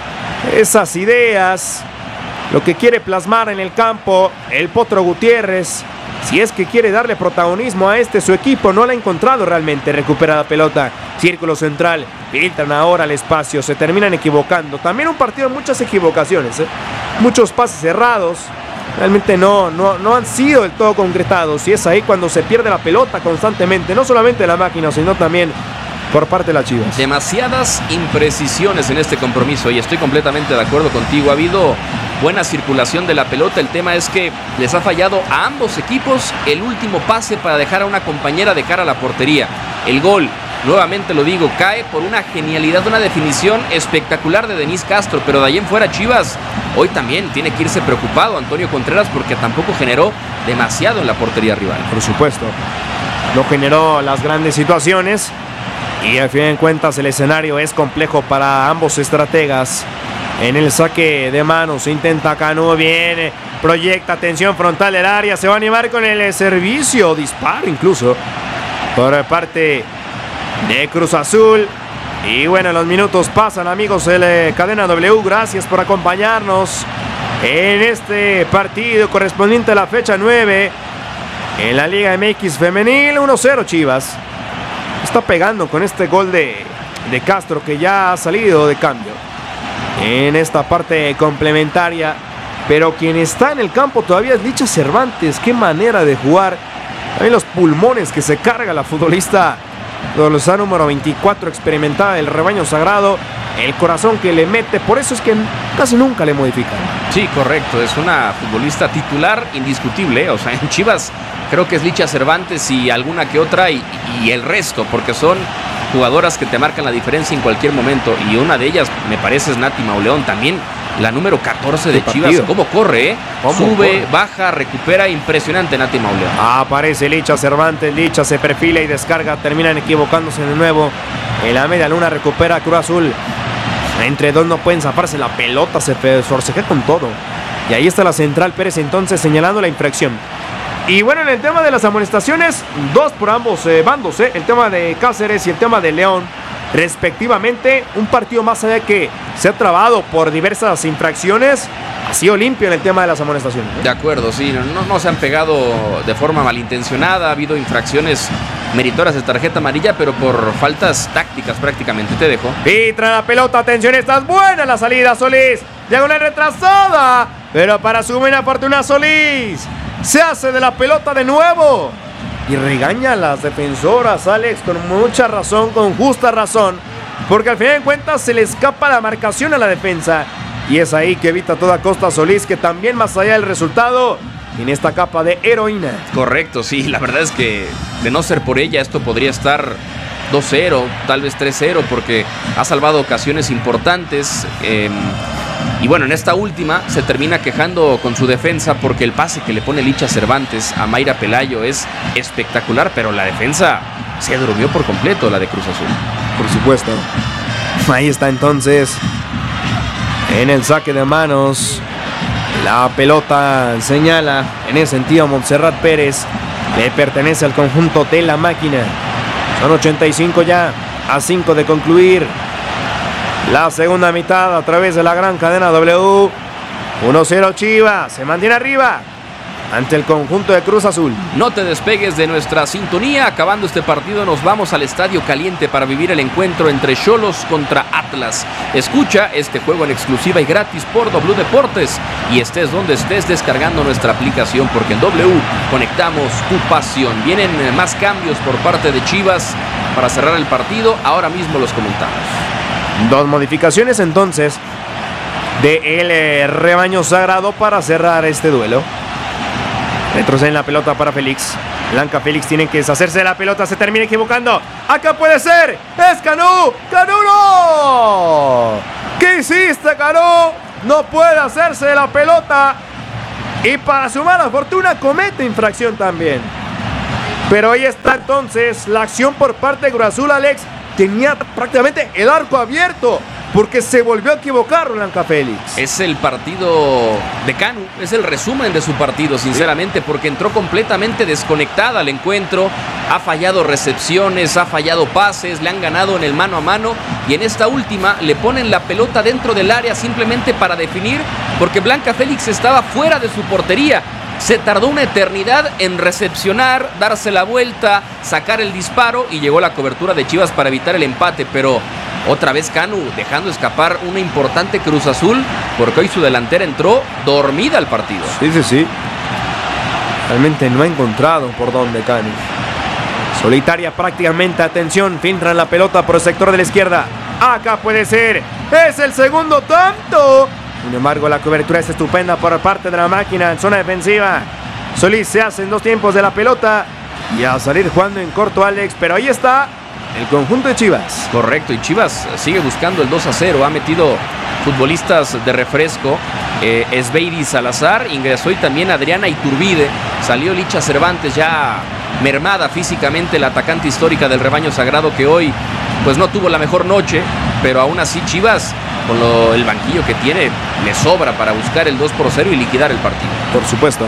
Speaker 1: esas ideas, lo que quiere plasmar en el campo el Potro Gutiérrez. Si es que quiere darle protagonismo a su equipo, no la ha encontrado realmente. Recupera la pelota, círculo central, filtran ahora al espacio, se terminan equivocando. También un partido de muchas equivocaciones, muchos pases cerrados. Realmente no han sido del todo concretados. Y es ahí cuando se pierde la pelota constantemente, no solamente de la máquina, sino también por parte de las Chivas.
Speaker 2: Demasiadas imprecisiones en este compromiso y estoy completamente de acuerdo contigo. Ha habido buena circulación de la pelota. El tema es que les ha fallado a ambos equipos el último pase para dejar a una compañera de cara a la portería. El gol, nuevamente lo digo, cae por una genialidad, una definición espectacular de Denis Castro, pero de ahí en fuera Chivas hoy también tiene que irse preocupado Antonio Contreras, porque tampoco generó demasiado en la portería rival.
Speaker 1: Por supuesto, no generó las grandes situaciones y al fin de cuentas el escenario es complejo para ambos estrategas. En el saque de manos intenta Cano, viene, proyecta, atención frontal del área, se va a animar con el servicio, disparo incluso por parte de Cruz Azul. Y bueno, los minutos pasan, amigos de Cadena W, gracias por acompañarnos en este partido correspondiente a la fecha 9 en la Liga MX Femenil. 1-0 Chivas. Está pegando con este gol de Castro, que ya ha salido de cambio en esta parte complementaria, pero quien está en el campo todavía es Licha Cervantes. Qué manera de jugar, también los pulmones que se carga la futbolista dorsal número 24, experimentada del rebaño sagrado, el corazón que le mete, por eso es que casi nunca le modifican.
Speaker 2: Sí, correcto, es una futbolista titular indiscutible, o sea, en Chivas creo que es Licha Cervantes y alguna que otra y el resto, porque son jugadoras que te marcan la diferencia en cualquier momento, y una de ellas me parece es Nati Mauleón. También La número 14 de Chivas. ¿Cómo corre, Sube, baja, recupera. Impresionante, Nati Mauleón.
Speaker 1: Aparece Licha Cervantes. Licha se perfila y descarga. Terminan equivocándose de nuevo. En la media luna recupera Cruz Azul. Entre dos no pueden zafarse. La pelota se forcejea con todo. Y ahí está la central Pérez entonces señalando la infracción. Y bueno, en el tema de las amonestaciones, 2 por ambos bandos. El tema de Cáceres y el tema de León. Respectivamente, un partido más allá de que se ha trabado por diversas infracciones, ha sido limpio en el tema de las amonestaciones.
Speaker 2: De acuerdo, sí, no se han pegado de forma malintencionada, ha habido infracciones meritorias de tarjeta amarilla, pero por faltas tácticas prácticamente. Te dejo.
Speaker 1: Pitra la pelota, atención, esta es buena la salida, Solís. Diagonal retrasada, pero para su buena fortuna Solís se hace de la pelota de nuevo. Y regaña a las defensoras, Alex, con mucha razón, con justa razón, porque al final de cuentas se le escapa la marcación a la defensa. Y es ahí que evita a toda costa Solís, que también más allá del resultado, tiene esta capa de heroína.
Speaker 2: Correcto, sí, la verdad es que de no ser por ella esto podría estar 2-0, tal vez 3-0, porque ha salvado ocasiones importantes. Y bueno, en esta última se termina quejando con su defensa porque el pase que le pone Licha Cervantes a Mayra Pelayo es espectacular, pero la defensa se durmió por completo, la de Cruz Azul.
Speaker 1: Por supuesto. Ahí está entonces en el saque de manos. La pelota señala en ese sentido Montserrat Pérez. Le pertenece al conjunto de la máquina. Son 85 ya, a 5 de concluir la segunda mitad a través de la gran cadena W. 1-0 Chivas, se mantiene arriba ante el conjunto de Cruz Azul.
Speaker 2: No te despegues de nuestra sintonía. Acabando este partido nos vamos al Estadio Caliente para vivir el encuentro entre Xolos contra Atlas. Escucha este juego en exclusiva y gratis por W Deportes y estés donde estés descargando nuestra aplicación, porque en W conectamos tu pasión. Vienen más cambios por parte de Chivas para cerrar el partido. Ahora mismo los comentamos.
Speaker 1: 2 modificaciones entonces del rebaño sagrado para cerrar este duelo. Retroceden la pelota para Félix. Blanca Félix tiene que deshacerse de la pelota. Se termina equivocando. Acá puede ser. Es Canú. ¡Canú no! ¿Qué hiciste, Canú? No puede hacerse de la pelota. Y para su mala fortuna comete infracción también. Pero ahí está entonces la acción por parte de Cruz Azul, Alex. Tenía prácticamente el arco abierto porque se volvió a equivocar Blanca Félix.
Speaker 2: Es el partido de Canu, es el resumen de su partido, sinceramente, porque entró completamente desconectada al encuentro, ha fallado recepciones, ha fallado pases, le han ganado en el mano a mano y en esta última le ponen la pelota dentro del área simplemente para definir, porque Blanca Félix estaba fuera de su portería. Se tardó una eternidad en recepcionar, darse la vuelta, sacar el disparo y llegó la cobertura de Chivas para evitar el empate, pero otra vez Canu dejando escapar una importante Cruz Azul, porque hoy su delantera entró dormida al partido.
Speaker 1: Sí. Realmente no ha encontrado por dónde Canu. Solitaria prácticamente, atención, filtran la pelota por el sector de la izquierda. Acá puede ser, es el segundo tanto. Sin embargo, la cobertura es estupenda por parte de la máquina en zona defensiva. Solís se hace en 2 tiempos de la pelota y a salir jugando en corto, Alex, pero ahí está el conjunto de Chivas.
Speaker 2: Correcto, y Chivas sigue buscando el 2-0, ha metido futbolistas de refresco, Esbeiri Salazar, ingresó y también Adriana Iturbide, salió Licha Cervantes ya mermada físicamente, la atacante histórica del rebaño sagrado que hoy pues no tuvo la mejor noche, pero aún así Chivas con el banquillo que tiene le sobra para buscar el 2-0 y liquidar el partido.
Speaker 1: Por supuesto.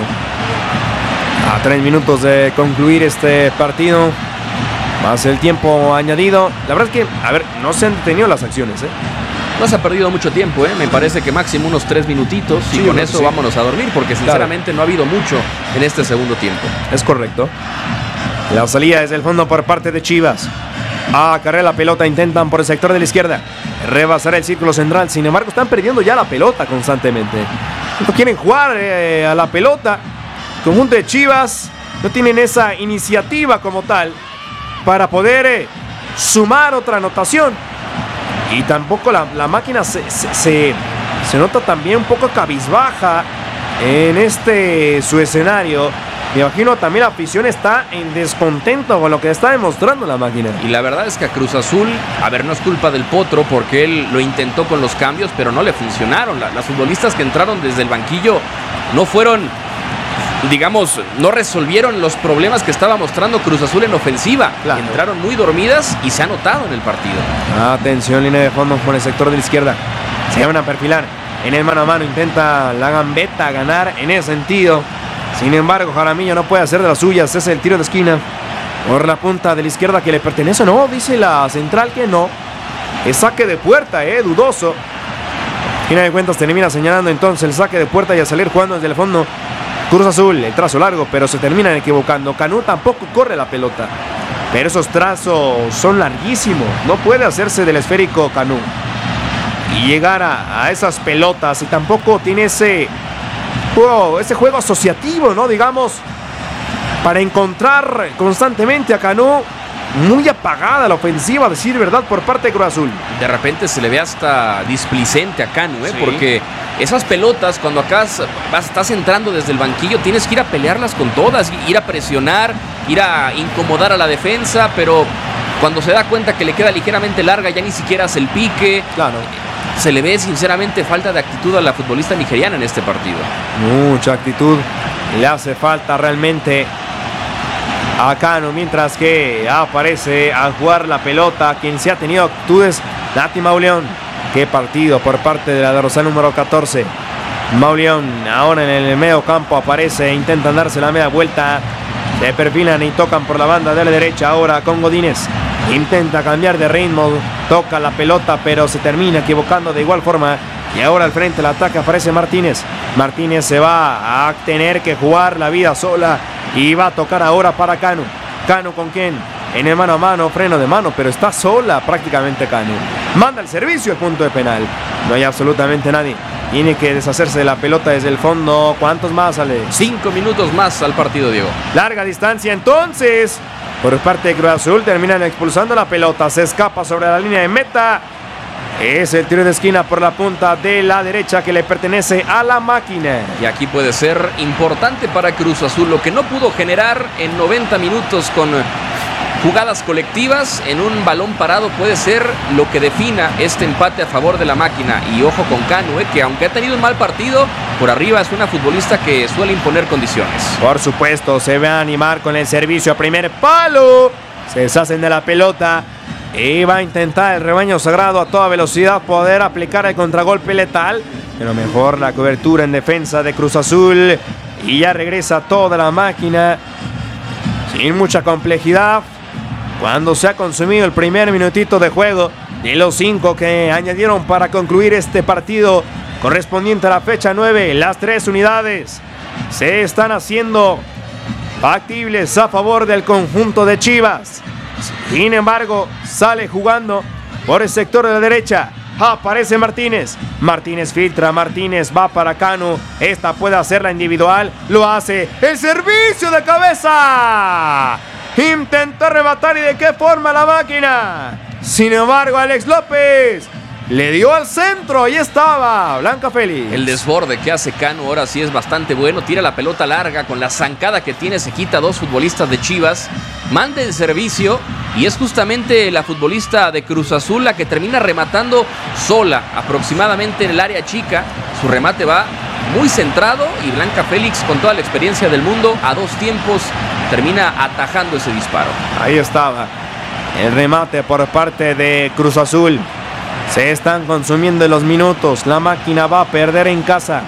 Speaker 1: A 3 minutos de concluir este partido, más el tiempo añadido. La verdad es que, no se han detenido las acciones,
Speaker 2: No se ha perdido mucho tiempo, me parece que máximo unos 3 minutitos y con eso vámonos a dormir, porque sinceramente no ha habido mucho en este segundo tiempo.
Speaker 1: Es correcto. La salida desde el fondo por parte de Chivas. Carrera la pelota, intentan por el sector de la izquierda rebasar el círculo central, sin embargo están perdiendo ya la pelota constantemente. No quieren jugar a la pelota. El conjunto de Chivas no tienen esa iniciativa como tal para poder sumar otra anotación. Y tampoco la máquina se nota también un poco cabizbaja en su escenario. Me imagino también la afición está en descontento con lo que está demostrando la máquina.
Speaker 2: Y la verdad es que a Cruz Azul, a ver, no es culpa del Potro porque él lo intentó con los cambios, pero no le funcionaron. Las futbolistas que entraron desde el banquillo no fueron, digamos, no resolvieron los problemas que estaba mostrando Cruz Azul en ofensiva. Claro. Entraron muy dormidas y se ha notado en el partido.
Speaker 1: Atención, línea de fondo por el sector de la izquierda. Se van a perfilar en el mano a mano. Intenta la gambeta ganar en ese sentido. Sin embargo, Jaramillo no puede hacer de las suyas. Es el tiro de esquina por la punta de la izquierda que le pertenece. No, dice la central que no. Es saque de puerta, dudoso. Al final de cuentas termina señalando entonces el saque de puerta y a salir jugando desde el fondo Cruz Azul. El trazo largo, pero se terminan equivocando. Canu tampoco corre la pelota, pero esos trazos son larguísimos. No puede hacerse del esférico Canu y llegar a esas pelotas. Y tampoco tiene ese juego asociativo, ¿no? Digamos, para encontrar constantemente a Canu. Muy apagada la ofensiva, a decir verdad, por parte de Cruz Azul.
Speaker 2: De repente se le ve hasta displicente a Canu,
Speaker 1: sí.
Speaker 2: Porque esas pelotas, cuando acá estás entrando desde el banquillo, tienes que ir a pelearlas con todas, ir a presionar, ir a incomodar a la defensa, pero cuando se da cuenta que le queda ligeramente larga, ya ni siquiera hace el pique.
Speaker 1: Claro.
Speaker 2: Se le ve sinceramente falta de actitud a la futbolista nigeriana en este partido.
Speaker 1: Mucha actitud le hace falta realmente a Canu, mientras que aparece a jugar la pelota quien se ha tenido actitudes, Nati Mauleón. Qué partido por parte de la dorsal número 14. Mauleón ahora en el medio campo aparece, intentan darse la media vuelta, se perfilan y tocan por la banda de la derecha ahora con Godínez. Intenta cambiar de ritmo, toca la pelota pero se termina equivocando de igual forma. Y ahora al frente del ataque aparece Martínez. Martínez se va a tener que jugar la vida sola y va a tocar ahora para Canu. ¿Canu con quién? En el mano a mano, freno de mano, pero está sola prácticamente Canu. Manda el servicio al punto de penal. No hay absolutamente nadie. Tiene que deshacerse de la pelota desde el fondo. ¿Cuántos más, Ale?
Speaker 2: 5 minutos más al partido, Diego.
Speaker 1: Larga distancia entonces. Por parte de Cruz Azul terminan expulsando la pelota. Se escapa sobre la línea de meta. Es el tiro de esquina por la punta de la derecha que le pertenece a la máquina.
Speaker 2: Y aquí puede ser importante para Cruz Azul. Lo que no pudo generar en 90 minutos con jugadas colectivas en un balón parado puede ser lo que defina este empate a favor de la máquina. Y ojo con Canu, que aunque ha tenido un mal partido, por arriba es una futbolista que suele imponer condiciones.
Speaker 1: Por supuesto, se va a animar con el servicio a primer palo. Se deshacen de la pelota. Y va a intentar el rebaño sagrado a toda velocidad poder aplicar el contragolpe letal. Pero mejor la cobertura en defensa de Cruz Azul. Y ya regresa toda la máquina sin mucha complejidad. Cuando se ha consumido el primer minutito de juego de los 5 que añadieron para concluir este partido correspondiente a la fecha 9. Las 3 unidades se están haciendo factibles a favor del conjunto de Chivas. Sin embargo, sale jugando por el sector de la derecha. Aparece Martínez. Martínez filtra. Martínez va para Canu. Esta puede hacerla individual. Lo hace. ¡El servicio de cabeza! Intentó arrebatar y de qué forma la máquina. Sin embargo, Alex López le dio al centro. Ahí estaba Blanca Félix.
Speaker 2: El desborde que hace Canu ahora sí es bastante bueno. Tira la pelota larga con la zancada que tiene. Se quita a 2 futbolistas de Chivas. Manda el servicio. Y es justamente la futbolista de Cruz Azul la que termina rematando sola. Aproximadamente en el área chica. Su remate va muy centrado. Y Blanca Félix, con toda la experiencia del mundo, a 2 tiempos termina atajando ese disparo.
Speaker 1: Ahí estaba el remate por parte de Cruz Azul. Se están consumiendo los minutos. La máquina va a perder en casa.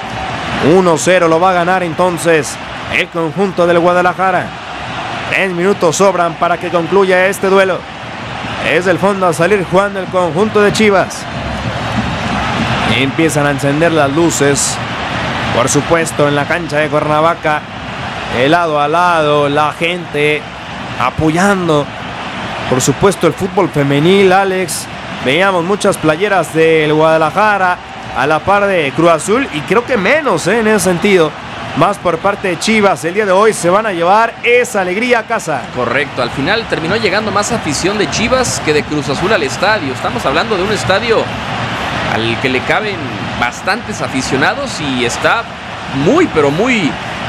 Speaker 1: 1-0 lo va a ganar entonces el conjunto del Guadalajara. 3 minutos sobran para que concluya este duelo. Es del fondo a salir jugando el conjunto de Chivas. Empiezan a encender las luces. Por supuesto, en la cancha de Cuernavaca, de lado a lado, la gente apoyando. Por supuesto, el fútbol femenil, Alex. Veíamos muchas playeras del Guadalajara a la par de Cruz Azul. Y creo que menos en ese sentido. Más por parte de Chivas. El día de hoy se van a llevar esa alegría a casa.
Speaker 2: Correcto. Al final terminó llegando más afición de Chivas que de Cruz Azul al estadio. Estamos hablando de un estadio al que le caben bastantes aficionados y está muy, pero muy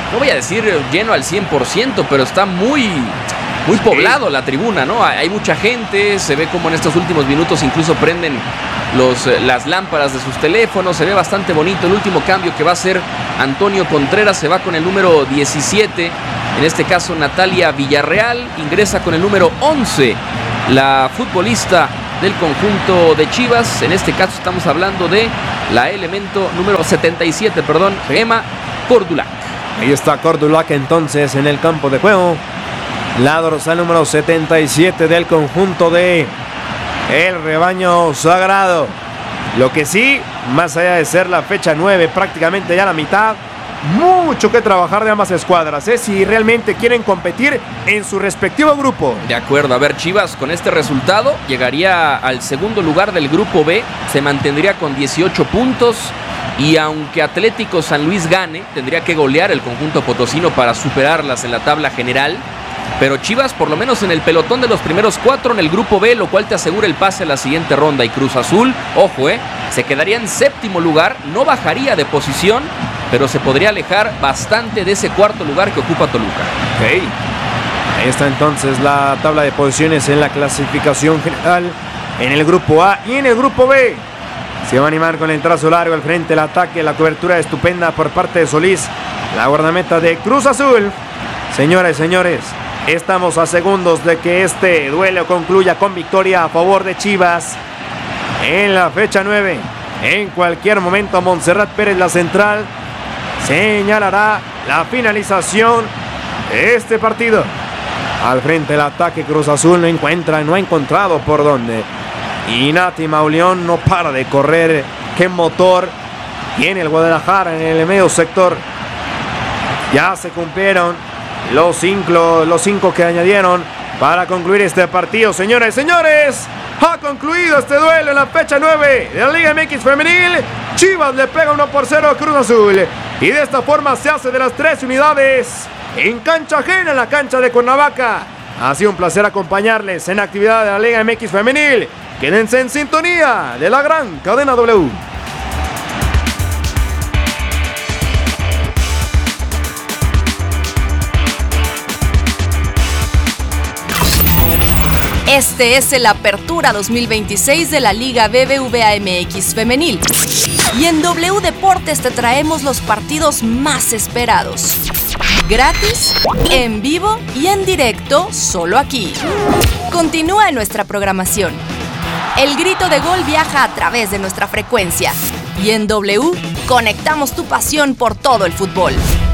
Speaker 2: no voy a decir lleno al 100%, pero está muy poblado la tribuna, ¿no? Hay mucha gente, se ve como en estos últimos minutos incluso prenden las lámparas de sus teléfonos, se ve bastante bonito. El último cambio que va a hacer Antonio Contreras, se va con el número 17, en este caso Natalia Villarreal, ingresa con el número 11, la futbolista del conjunto de Chivas, en este caso estamos hablando de la elemento número 77, Emma Cordulac.
Speaker 1: Ahí está Cordulac entonces en el campo de juego. La dorsal número 77 del conjunto de el rebaño sagrado. Lo que sí, más allá de ser la fecha 9, prácticamente ya la mitad, mucho que trabajar de ambas escuadras, si realmente quieren competir en su respectivo grupo.
Speaker 2: De acuerdo, a ver, Chivas con este resultado llegaría al segundo lugar del grupo B, se mantendría con 18 puntos. Y aunque Atlético San Luis gane, tendría que golear el conjunto potosino para superarlas en la tabla general. Pero Chivas, por lo menos en el pelotón de los primeros 4 en el grupo B, lo cual te asegura el pase a la siguiente ronda. Y Cruz Azul, ojo, se quedaría en séptimo lugar, no bajaría de posición, pero se podría alejar bastante de ese cuarto lugar que ocupa Toluca.
Speaker 1: Okay. Ahí está entonces la tabla de posiciones en la clasificación general en el grupo A y en el grupo B. Se va a animar con el trazo largo al frente, el ataque, la cobertura estupenda por parte de Solís, la guardameta de Cruz Azul. Señoras y señores, estamos a segundos de que este duelo concluya con victoria a favor de Chivas. En la fecha 9, en cualquier momento Montserrat Pérez, la central, señalará la finalización de este partido. Al frente el ataque, Cruz Azul no ha encontrado por dónde. Y Nati Mauleón no para de correr. Qué motor tiene el Guadalajara en el medio sector. Ya se cumplieron los cinco que añadieron para concluir este partido. Señoras y señores, ha concluido este duelo en la fecha 9 de la Liga MX Femenil. Chivas le pega 1-0 a Cruz Azul. Y de esta forma se hace de las 3 unidades en cancha ajena, en la cancha de Cuernavaca. Ha sido un placer acompañarles en la actividad de la Liga MX Femenil. Quédense en sintonía de la gran cadena W.
Speaker 3: Este es el Apertura 2026 de la Liga BBVA MX Femenil. Y en W Deportes te traemos los partidos más esperados. Gratis, en vivo y en directo, solo aquí. Continúa en nuestra programación. El grito de gol viaja a través de nuestra frecuencia. Y en W, conectamos tu pasión por todo el fútbol.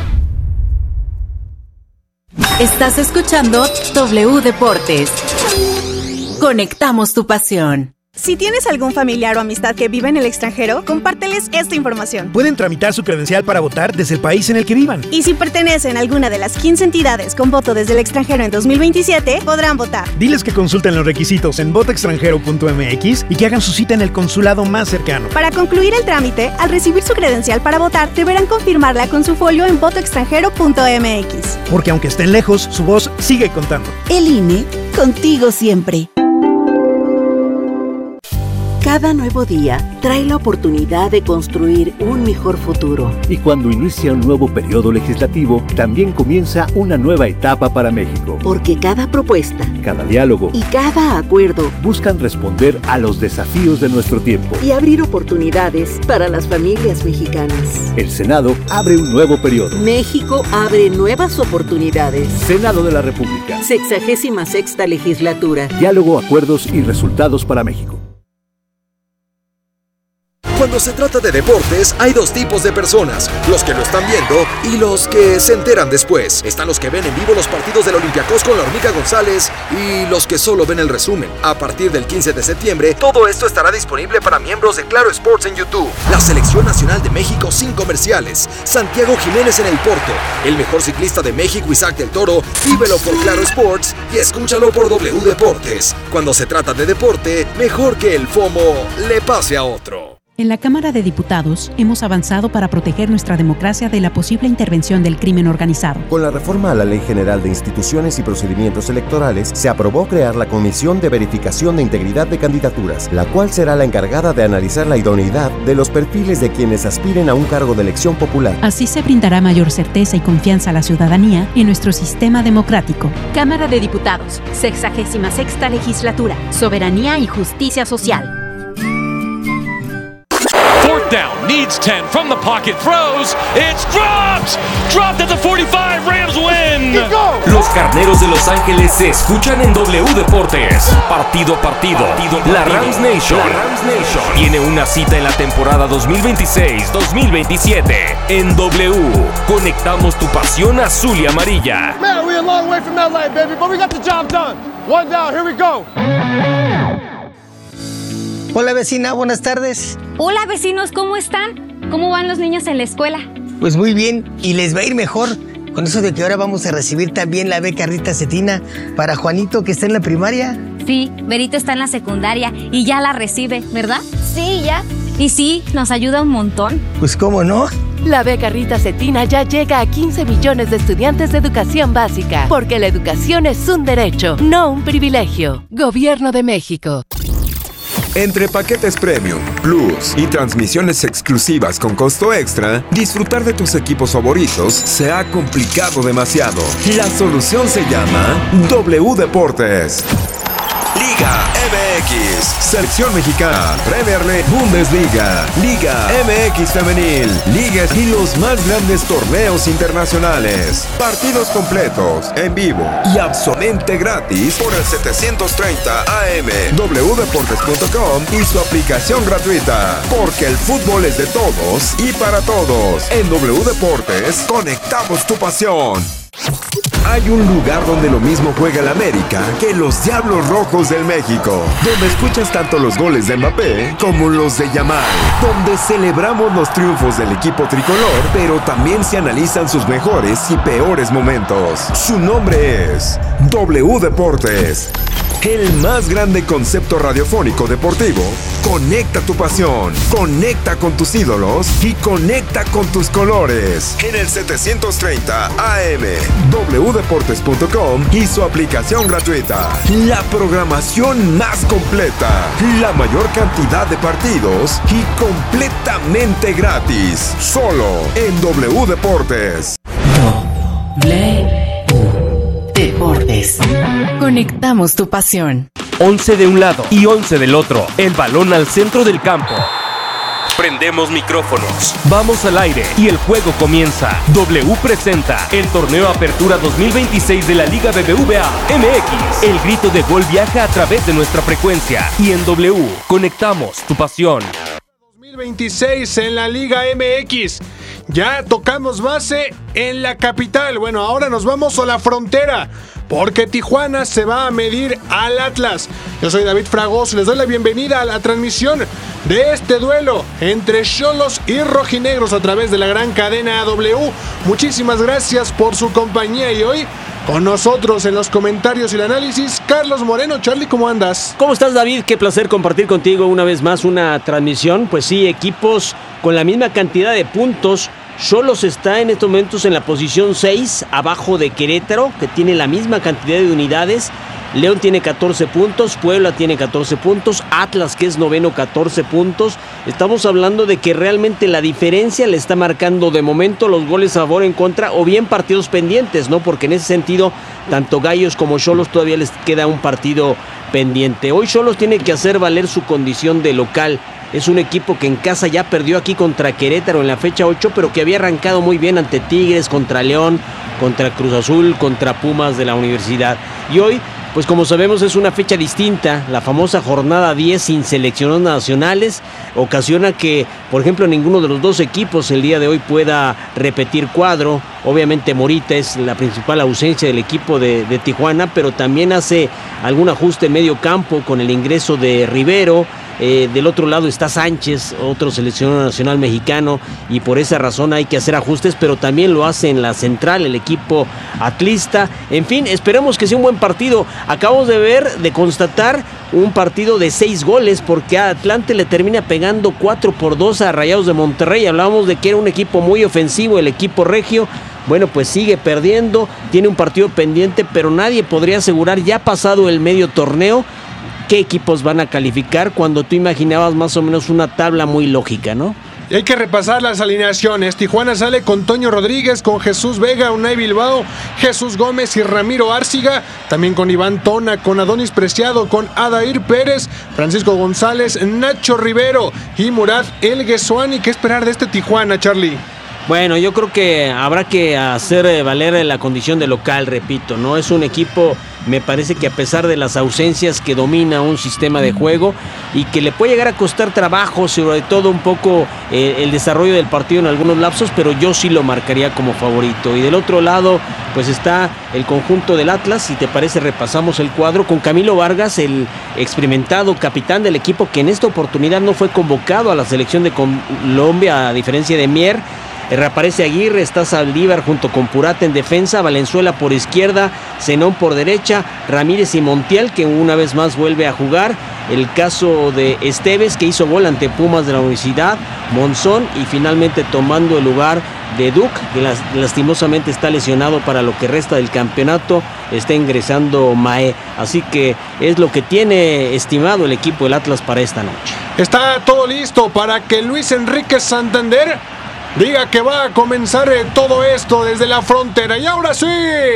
Speaker 4: Estás escuchando W Deportes. Conectamos tu pasión.
Speaker 5: Si tienes algún familiar o amistad que vive en el extranjero, compárteles esta información.
Speaker 6: Pueden tramitar su credencial para votar desde el país en el que vivan.
Speaker 5: Y si pertenecen a alguna de las 15 entidades con voto desde el extranjero en 2027, podrán votar.
Speaker 6: Diles que consulten los requisitos en votoextranjero.mx y que hagan su cita en el consulado más cercano.
Speaker 5: Para concluir el trámite, al recibir su credencial para votar, deberán confirmarla con su folio en votoextranjero.mx.
Speaker 6: Porque aunque estén lejos, su voz sigue contando.
Speaker 4: El INE, contigo siempre. Cada nuevo día trae la oportunidad de construir un mejor futuro.
Speaker 7: Y cuando inicia un nuevo periodo legislativo, también comienza una nueva etapa para México.
Speaker 4: Porque cada propuesta,
Speaker 7: cada diálogo
Speaker 4: y cada acuerdo
Speaker 7: buscan responder a los desafíos de nuestro tiempo
Speaker 4: y abrir oportunidades para las familias mexicanas.
Speaker 7: El Senado abre un nuevo periodo.
Speaker 4: México abre nuevas oportunidades.
Speaker 7: Senado de la República.
Speaker 4: 66ª legislatura.
Speaker 7: Diálogo, acuerdos y resultados para México.
Speaker 8: Cuando se trata de deportes, hay dos tipos de personas, los que lo están viendo y los que se enteran después. Están los que ven en vivo los partidos del Olympiacos con la Hormiga González y los que solo ven el resumen. A partir del 15 de septiembre, todo esto estará disponible para miembros de Claro Sports en YouTube. La Selección Nacional de México sin comerciales. Santiago Jiménez en el Porto. El mejor ciclista de México, Isaac del Toro. Vívelo por Claro Sports y escúchalo por W Deportes. Cuando se trata de deporte, mejor que el FOMO le pase a otro.
Speaker 9: En la Cámara de Diputados hemos avanzado para proteger nuestra democracia de la posible intervención del crimen organizado.
Speaker 10: Con la reforma a la Ley General de Instituciones y Procedimientos Electorales, se aprobó crear la Comisión de Verificación de Integridad de Candidaturas, la cual será la encargada de analizar la idoneidad de los perfiles de quienes aspiren a un cargo de elección popular.
Speaker 9: Así se brindará mayor certeza y confianza a la ciudadanía en nuestro sistema democrático.
Speaker 11: Cámara de Diputados, 66ª Legislatura, Soberanía y Justicia Social.
Speaker 12: Down, needs 10 from the pocket, throws, it's dropped at the 45, Rams win.
Speaker 13: Los Carneros de Los Ángeles se escuchan en W Deportes. Partido a partido, la Rams Nation tiene una cita en la temporada 2026-2027. En W, conectamos tu pasión azul y amarilla.
Speaker 14: Man, we're a long way from LA, baby, but we got the job done. One down, here we go.
Speaker 15: Hola vecina, buenas tardes.
Speaker 16: Hola vecinos, ¿cómo están? ¿Cómo van los niños en la escuela?
Speaker 15: Pues muy bien, y les va a ir mejor con eso de que ahora vamos a recibir también la beca Rita Cetina para Juanito, que está en la primaria.
Speaker 16: Sí, Berito está en la secundaria y ya la recibe, ¿verdad?
Speaker 17: Sí, ya.
Speaker 16: Y sí, nos ayuda un montón.
Speaker 15: Pues cómo no.
Speaker 18: La beca Rita Cetina ya llega a 15 millones de estudiantes de educación básica, porque la educación es un derecho, no un privilegio. Gobierno de México.
Speaker 19: Entre paquetes Premium, Plus y transmisiones exclusivas con costo extra, disfrutar de tus equipos favoritos se ha complicado demasiado. La solución se llama W Deportes. Liga MX, Selección Mexicana, Premier League, Bundesliga, Liga MX Femenil, ligas y los más grandes torneos internacionales. Partidos completos, en vivo y absolutamente gratis por el 730 AM, wdeportes.com y su aplicación gratuita. Porque el fútbol es de todos y para todos. En W Deportes, conectamos tu pasión. Hay un lugar donde lo mismo juega el América que los Diablos Rojos del México, donde escuchas tanto los goles de Mbappé como los de Yamal, donde celebramos los triunfos del equipo tricolor, pero también se analizan sus mejores y peores momentos. Su nombre es W Deportes. El más grande concepto radiofónico deportivo. Conecta tu pasión, conecta con tus ídolos y conecta con tus colores. En el 730 AM, wdeportes.com y su aplicación gratuita. La programación más completa, la mayor cantidad de partidos y completamente gratis. Solo en W Deportes.
Speaker 18: Deportes. Conectamos tu pasión.
Speaker 13: 11 de un lado y 11 del otro. El balón al centro del campo. Prendemos micrófonos. Vamos al aire y el juego comienza. W presenta el torneo Apertura 2026 de la Liga BBVA MX. El grito de gol viaja a través de nuestra frecuencia. Y en W conectamos tu pasión.
Speaker 20: 2026 en la Liga MX. Ya tocamos base en la capital. Bueno, ahora nos vamos a la frontera, porque Tijuana se va a medir al Atlas. Yo soy David Fragoso, les doy la bienvenida a la transmisión de este duelo entre Xolos y Rojinegros a través de la gran cadena W. Muchísimas gracias por su compañía y hoy con nosotros en los comentarios y el análisis, Carlos Moreno. Charlie, ¿cómo andas?
Speaker 21: ¿Cómo estás, David? Qué placer compartir contigo una vez más una transmisión. Pues sí, equipos con la misma cantidad de puntos. Xolos está en estos momentos en la posición 6, abajo de Querétaro, que tiene la misma cantidad de unidades. León tiene 14 puntos, Puebla tiene 14 puntos, Atlas, que es noveno, 14 puntos. Estamos hablando de que realmente la diferencia le está marcando de momento los goles a favor, en contra, o bien partidos pendientes, ¿no? Porque en ese sentido, tanto Gallos como Xolos todavía les queda un partido pendiente. Hoy Xolos tiene que hacer valer su condición de local. Es un equipo que en casa ya perdió aquí contra Querétaro en la fecha 8, pero que había arrancado muy bien ante Tigres, contra León, contra Cruz Azul, contra Pumas de la Universidad. Y hoy, pues como sabemos, es una fecha distinta. La famosa jornada 10 sin seleccionados nacionales ocasiona que, por ejemplo, ninguno de los dos equipos el día de hoy pueda repetir cuadro. Obviamente Morita es la principal ausencia del equipo de Tijuana, pero también hace algún ajuste en medio campo con el ingreso de Rivero. Del otro lado está Sánchez, otro seleccionado nacional mexicano, y por esa razón hay que hacer ajustes, pero también lo hace en la central el equipo atlista. En fin, esperemos que sea un buen partido. Acabamos de constatar un partido de 6 goles, porque a Atlante le termina pegando 4-2 a Rayados de Monterrey. Hablábamos de que era un equipo muy ofensivo, el equipo regio. Bueno, pues sigue perdiendo, tiene un partido pendiente, pero nadie podría asegurar, ya pasado el medio torneo, qué equipos van a calificar, cuando tú imaginabas más o menos una tabla muy lógica, ¿no?
Speaker 20: Y hay que repasar las alineaciones. Tijuana sale con Toño Rodríguez, con Jesús Vega, Unai Bilbao, Jesús Gómez y Ramiro Árciga. También con Iván Tona, con Adonis Preciado, con Adair Pérez, Francisco González, Nacho Rivero y Murad El Guesuani. ¿Qué esperar de este Tijuana, Charlie?
Speaker 21: Bueno, yo creo que habrá que hacer valer la condición de local, repito, ¿no? Es un equipo, me parece que a pesar de las ausencias, que domina un sistema de juego y que le puede llegar a costar trabajo, sobre todo un poco el desarrollo del partido en algunos lapsos, pero yo sí lo marcaría como favorito. Y del otro lado, pues está el conjunto del Atlas. Si te parece, repasamos el cuadro con Camilo Vargas, el experimentado capitán del equipo, que en esta oportunidad no fue convocado a la selección de Colombia, a diferencia de Mier. Reaparece Aguirre, está Saldívar junto con Purata en defensa, Valenzuela por izquierda, Zenón por derecha, Ramírez y Montiel, que una vez más vuelve a jugar. El caso de Esteves, que hizo gol ante Pumas de la Universidad, Monzón, y finalmente tomando el lugar de Duc, que lastimosamente está lesionado para lo que resta del campeonato, está ingresando Mae. Así que es lo que tiene estimado el equipo del Atlas para esta noche.
Speaker 20: Está todo listo para que Luis Enrique Santander diga que va a comenzar todo esto desde la frontera. Y ahora sí,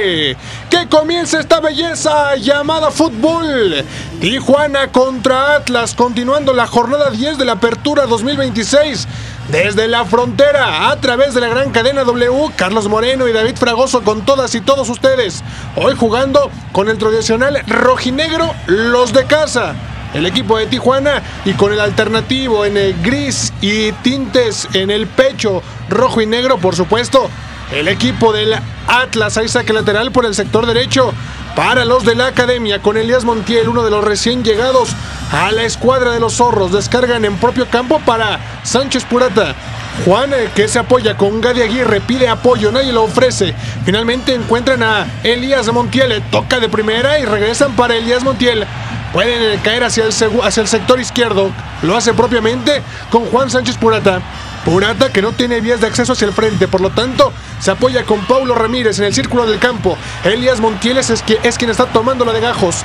Speaker 20: que comience esta belleza llamada fútbol. Tijuana contra Atlas, continuando la jornada 10 de la Apertura 2026. Desde la frontera, a través de la gran cadena W, Carlos Moreno y David Fragoso con todas y todos ustedes. Hoy jugando con el tradicional rojinegro, los de casa, el equipo de Tijuana, y con el alternativo en el gris y tintes en el pecho rojo y negro, por supuesto, el equipo del Atlas. Ahí saque lateral por el sector derecho para los de la academia, con Elías Montiel, uno de los recién llegados a la escuadra de los zorros. Descargan en propio campo para Sánchez Purata. Juan, que se apoya con Gadi Aguirre, pide apoyo, nadie lo ofrece. Finalmente encuentran a Elías Montiel, toca de primera y regresan para Elías Montiel. Pueden caer hacia el sector izquierdo, lo hace propiamente con Juan Sánchez Purata. Purata, que no tiene vías de acceso hacia el frente, por lo tanto se apoya con Paulo Ramírez en el círculo del campo. Elías Montiel es quien está tomando la de gajos.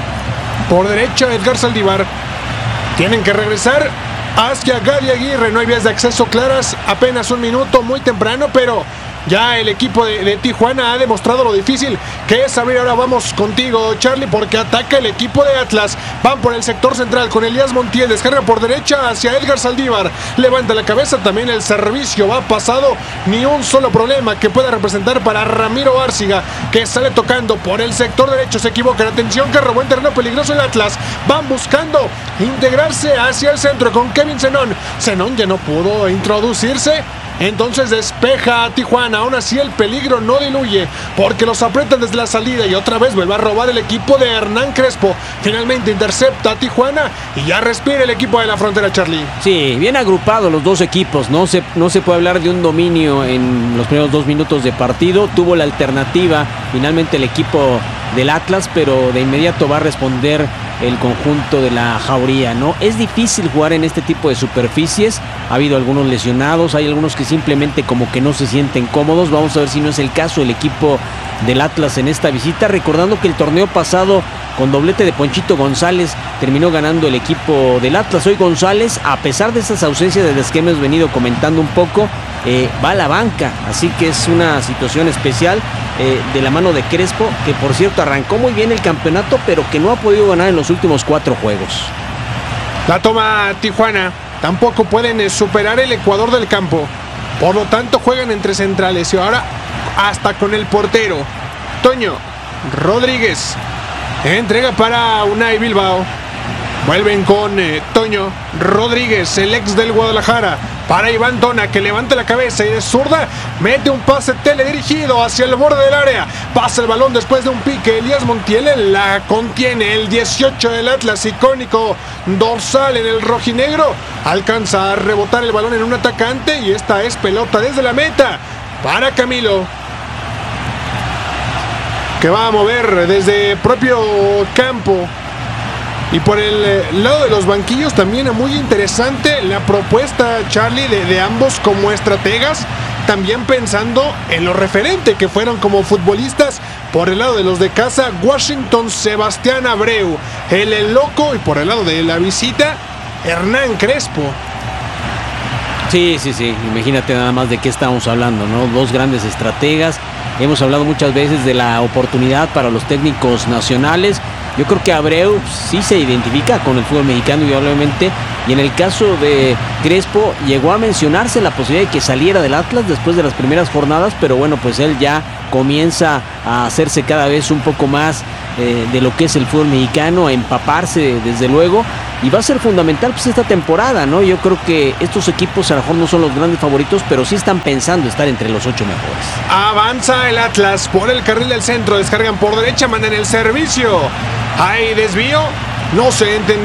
Speaker 20: Por derecha, Edgar Saldívar. Tienen que regresar hacia Gadi Aguirre, no hay vías de acceso claras, apenas un minuto, muy temprano, pero ya el equipo de Tijuana ha demostrado lo difícil que es abrir. Ahora vamos contigo, Charlie, porque ataca el equipo de Atlas. Van por el sector central con Elías Montiel, descarga por derecha hacia Edgar Saldívar, levanta la cabeza, también el servicio va pasado, ni un solo problema que pueda representar para Ramiro Árciga, que sale tocando por el sector derecho, se equivoca, atención que robó en terreno peligroso el Atlas. Van buscando integrarse hacia el centro con Kevin Zenón. Zenón ya no pudo introducirse, entonces despeja a Tijuana. Aún así el peligro no diluye, porque los aprietan desde la salida y otra vez vuelve a robar el equipo de Hernán Crespo. Finalmente intercepta a Tijuana y ya respira el equipo de la frontera, Charlie.
Speaker 21: Sí, bien agrupados los dos equipos, no se puede hablar de un dominio en los primeros 2 minutos de partido. Tuvo la alternativa finalmente el equipo del Atlas, pero de inmediato va a responder el conjunto de la Jauría, ¿no? Es difícil jugar en este tipo de superficies. Ha habido algunos lesionados, hay algunos que simplemente como que no se sienten cómodos. Vamos a ver si no es el caso del equipo del Atlas en esta visita, recordando que el torneo pasado, con doblete de Ponchito González, terminó ganando el equipo del Atlas. Hoy González, a pesar de esas ausencias de las que hemos venido comentando un poco, va a la banca, así que es una situación especial de la mano de Crespo, que por cierto arrancó muy bien el campeonato, pero que no ha podido ganar en los últimos 4 juegos.
Speaker 20: La toma Tijuana, tampoco pueden superar el ecuador del campo, por lo tanto juegan entre centrales y ahora hasta con el portero Toño Rodríguez. Entrega para Unai Bilbao. Vuelven con Toño Rodríguez, el ex del Guadalajara, para Iván Tona, que levanta la cabeza y de zurda mete un pase teledirigido hacia el borde del área. Pasa el balón después de un pique. Elías Montiel la contiene. El 18 del Atlas, icónico dorsal en el rojinegro, alcanza a rebotar el balón en un atacante y esta es pelota desde la meta para Camilo, que va a mover desde propio campo. Y por el lado de los banquillos también es muy interesante la propuesta, Charlie, de ambos como estrategas, también pensando en lo referente que fueron como futbolistas. Por el lado de los de casa, Washington Sebastián Abreu, el loco, y por el lado de la visita, Hernán Crespo.
Speaker 21: Sí, imagínate nada más de qué estamos hablando, ¿no? Dos grandes estrategas. Hemos hablado muchas veces de la oportunidad para los técnicos nacionales. Yo creo que Abreu sí se identifica con el fútbol mexicano, indudablemente. Y en el caso de Crespo, llegó a mencionarse la posibilidad de que saliera del Atlas después de las primeras jornadas, pero bueno, pues él ya comienza a hacerse cada vez un poco más de lo que es el fútbol mexicano, a empaparse desde luego. Y va a ser fundamental pues esta temporada, ¿no? Yo creo que estos equipos a lo mejor no son los grandes favoritos, pero sí están pensando estar entre los 8 mejores.
Speaker 20: Avanza el Atlas por el carril del centro, descargan por derecha, mandan el servicio. Hay desvío, no se entendió.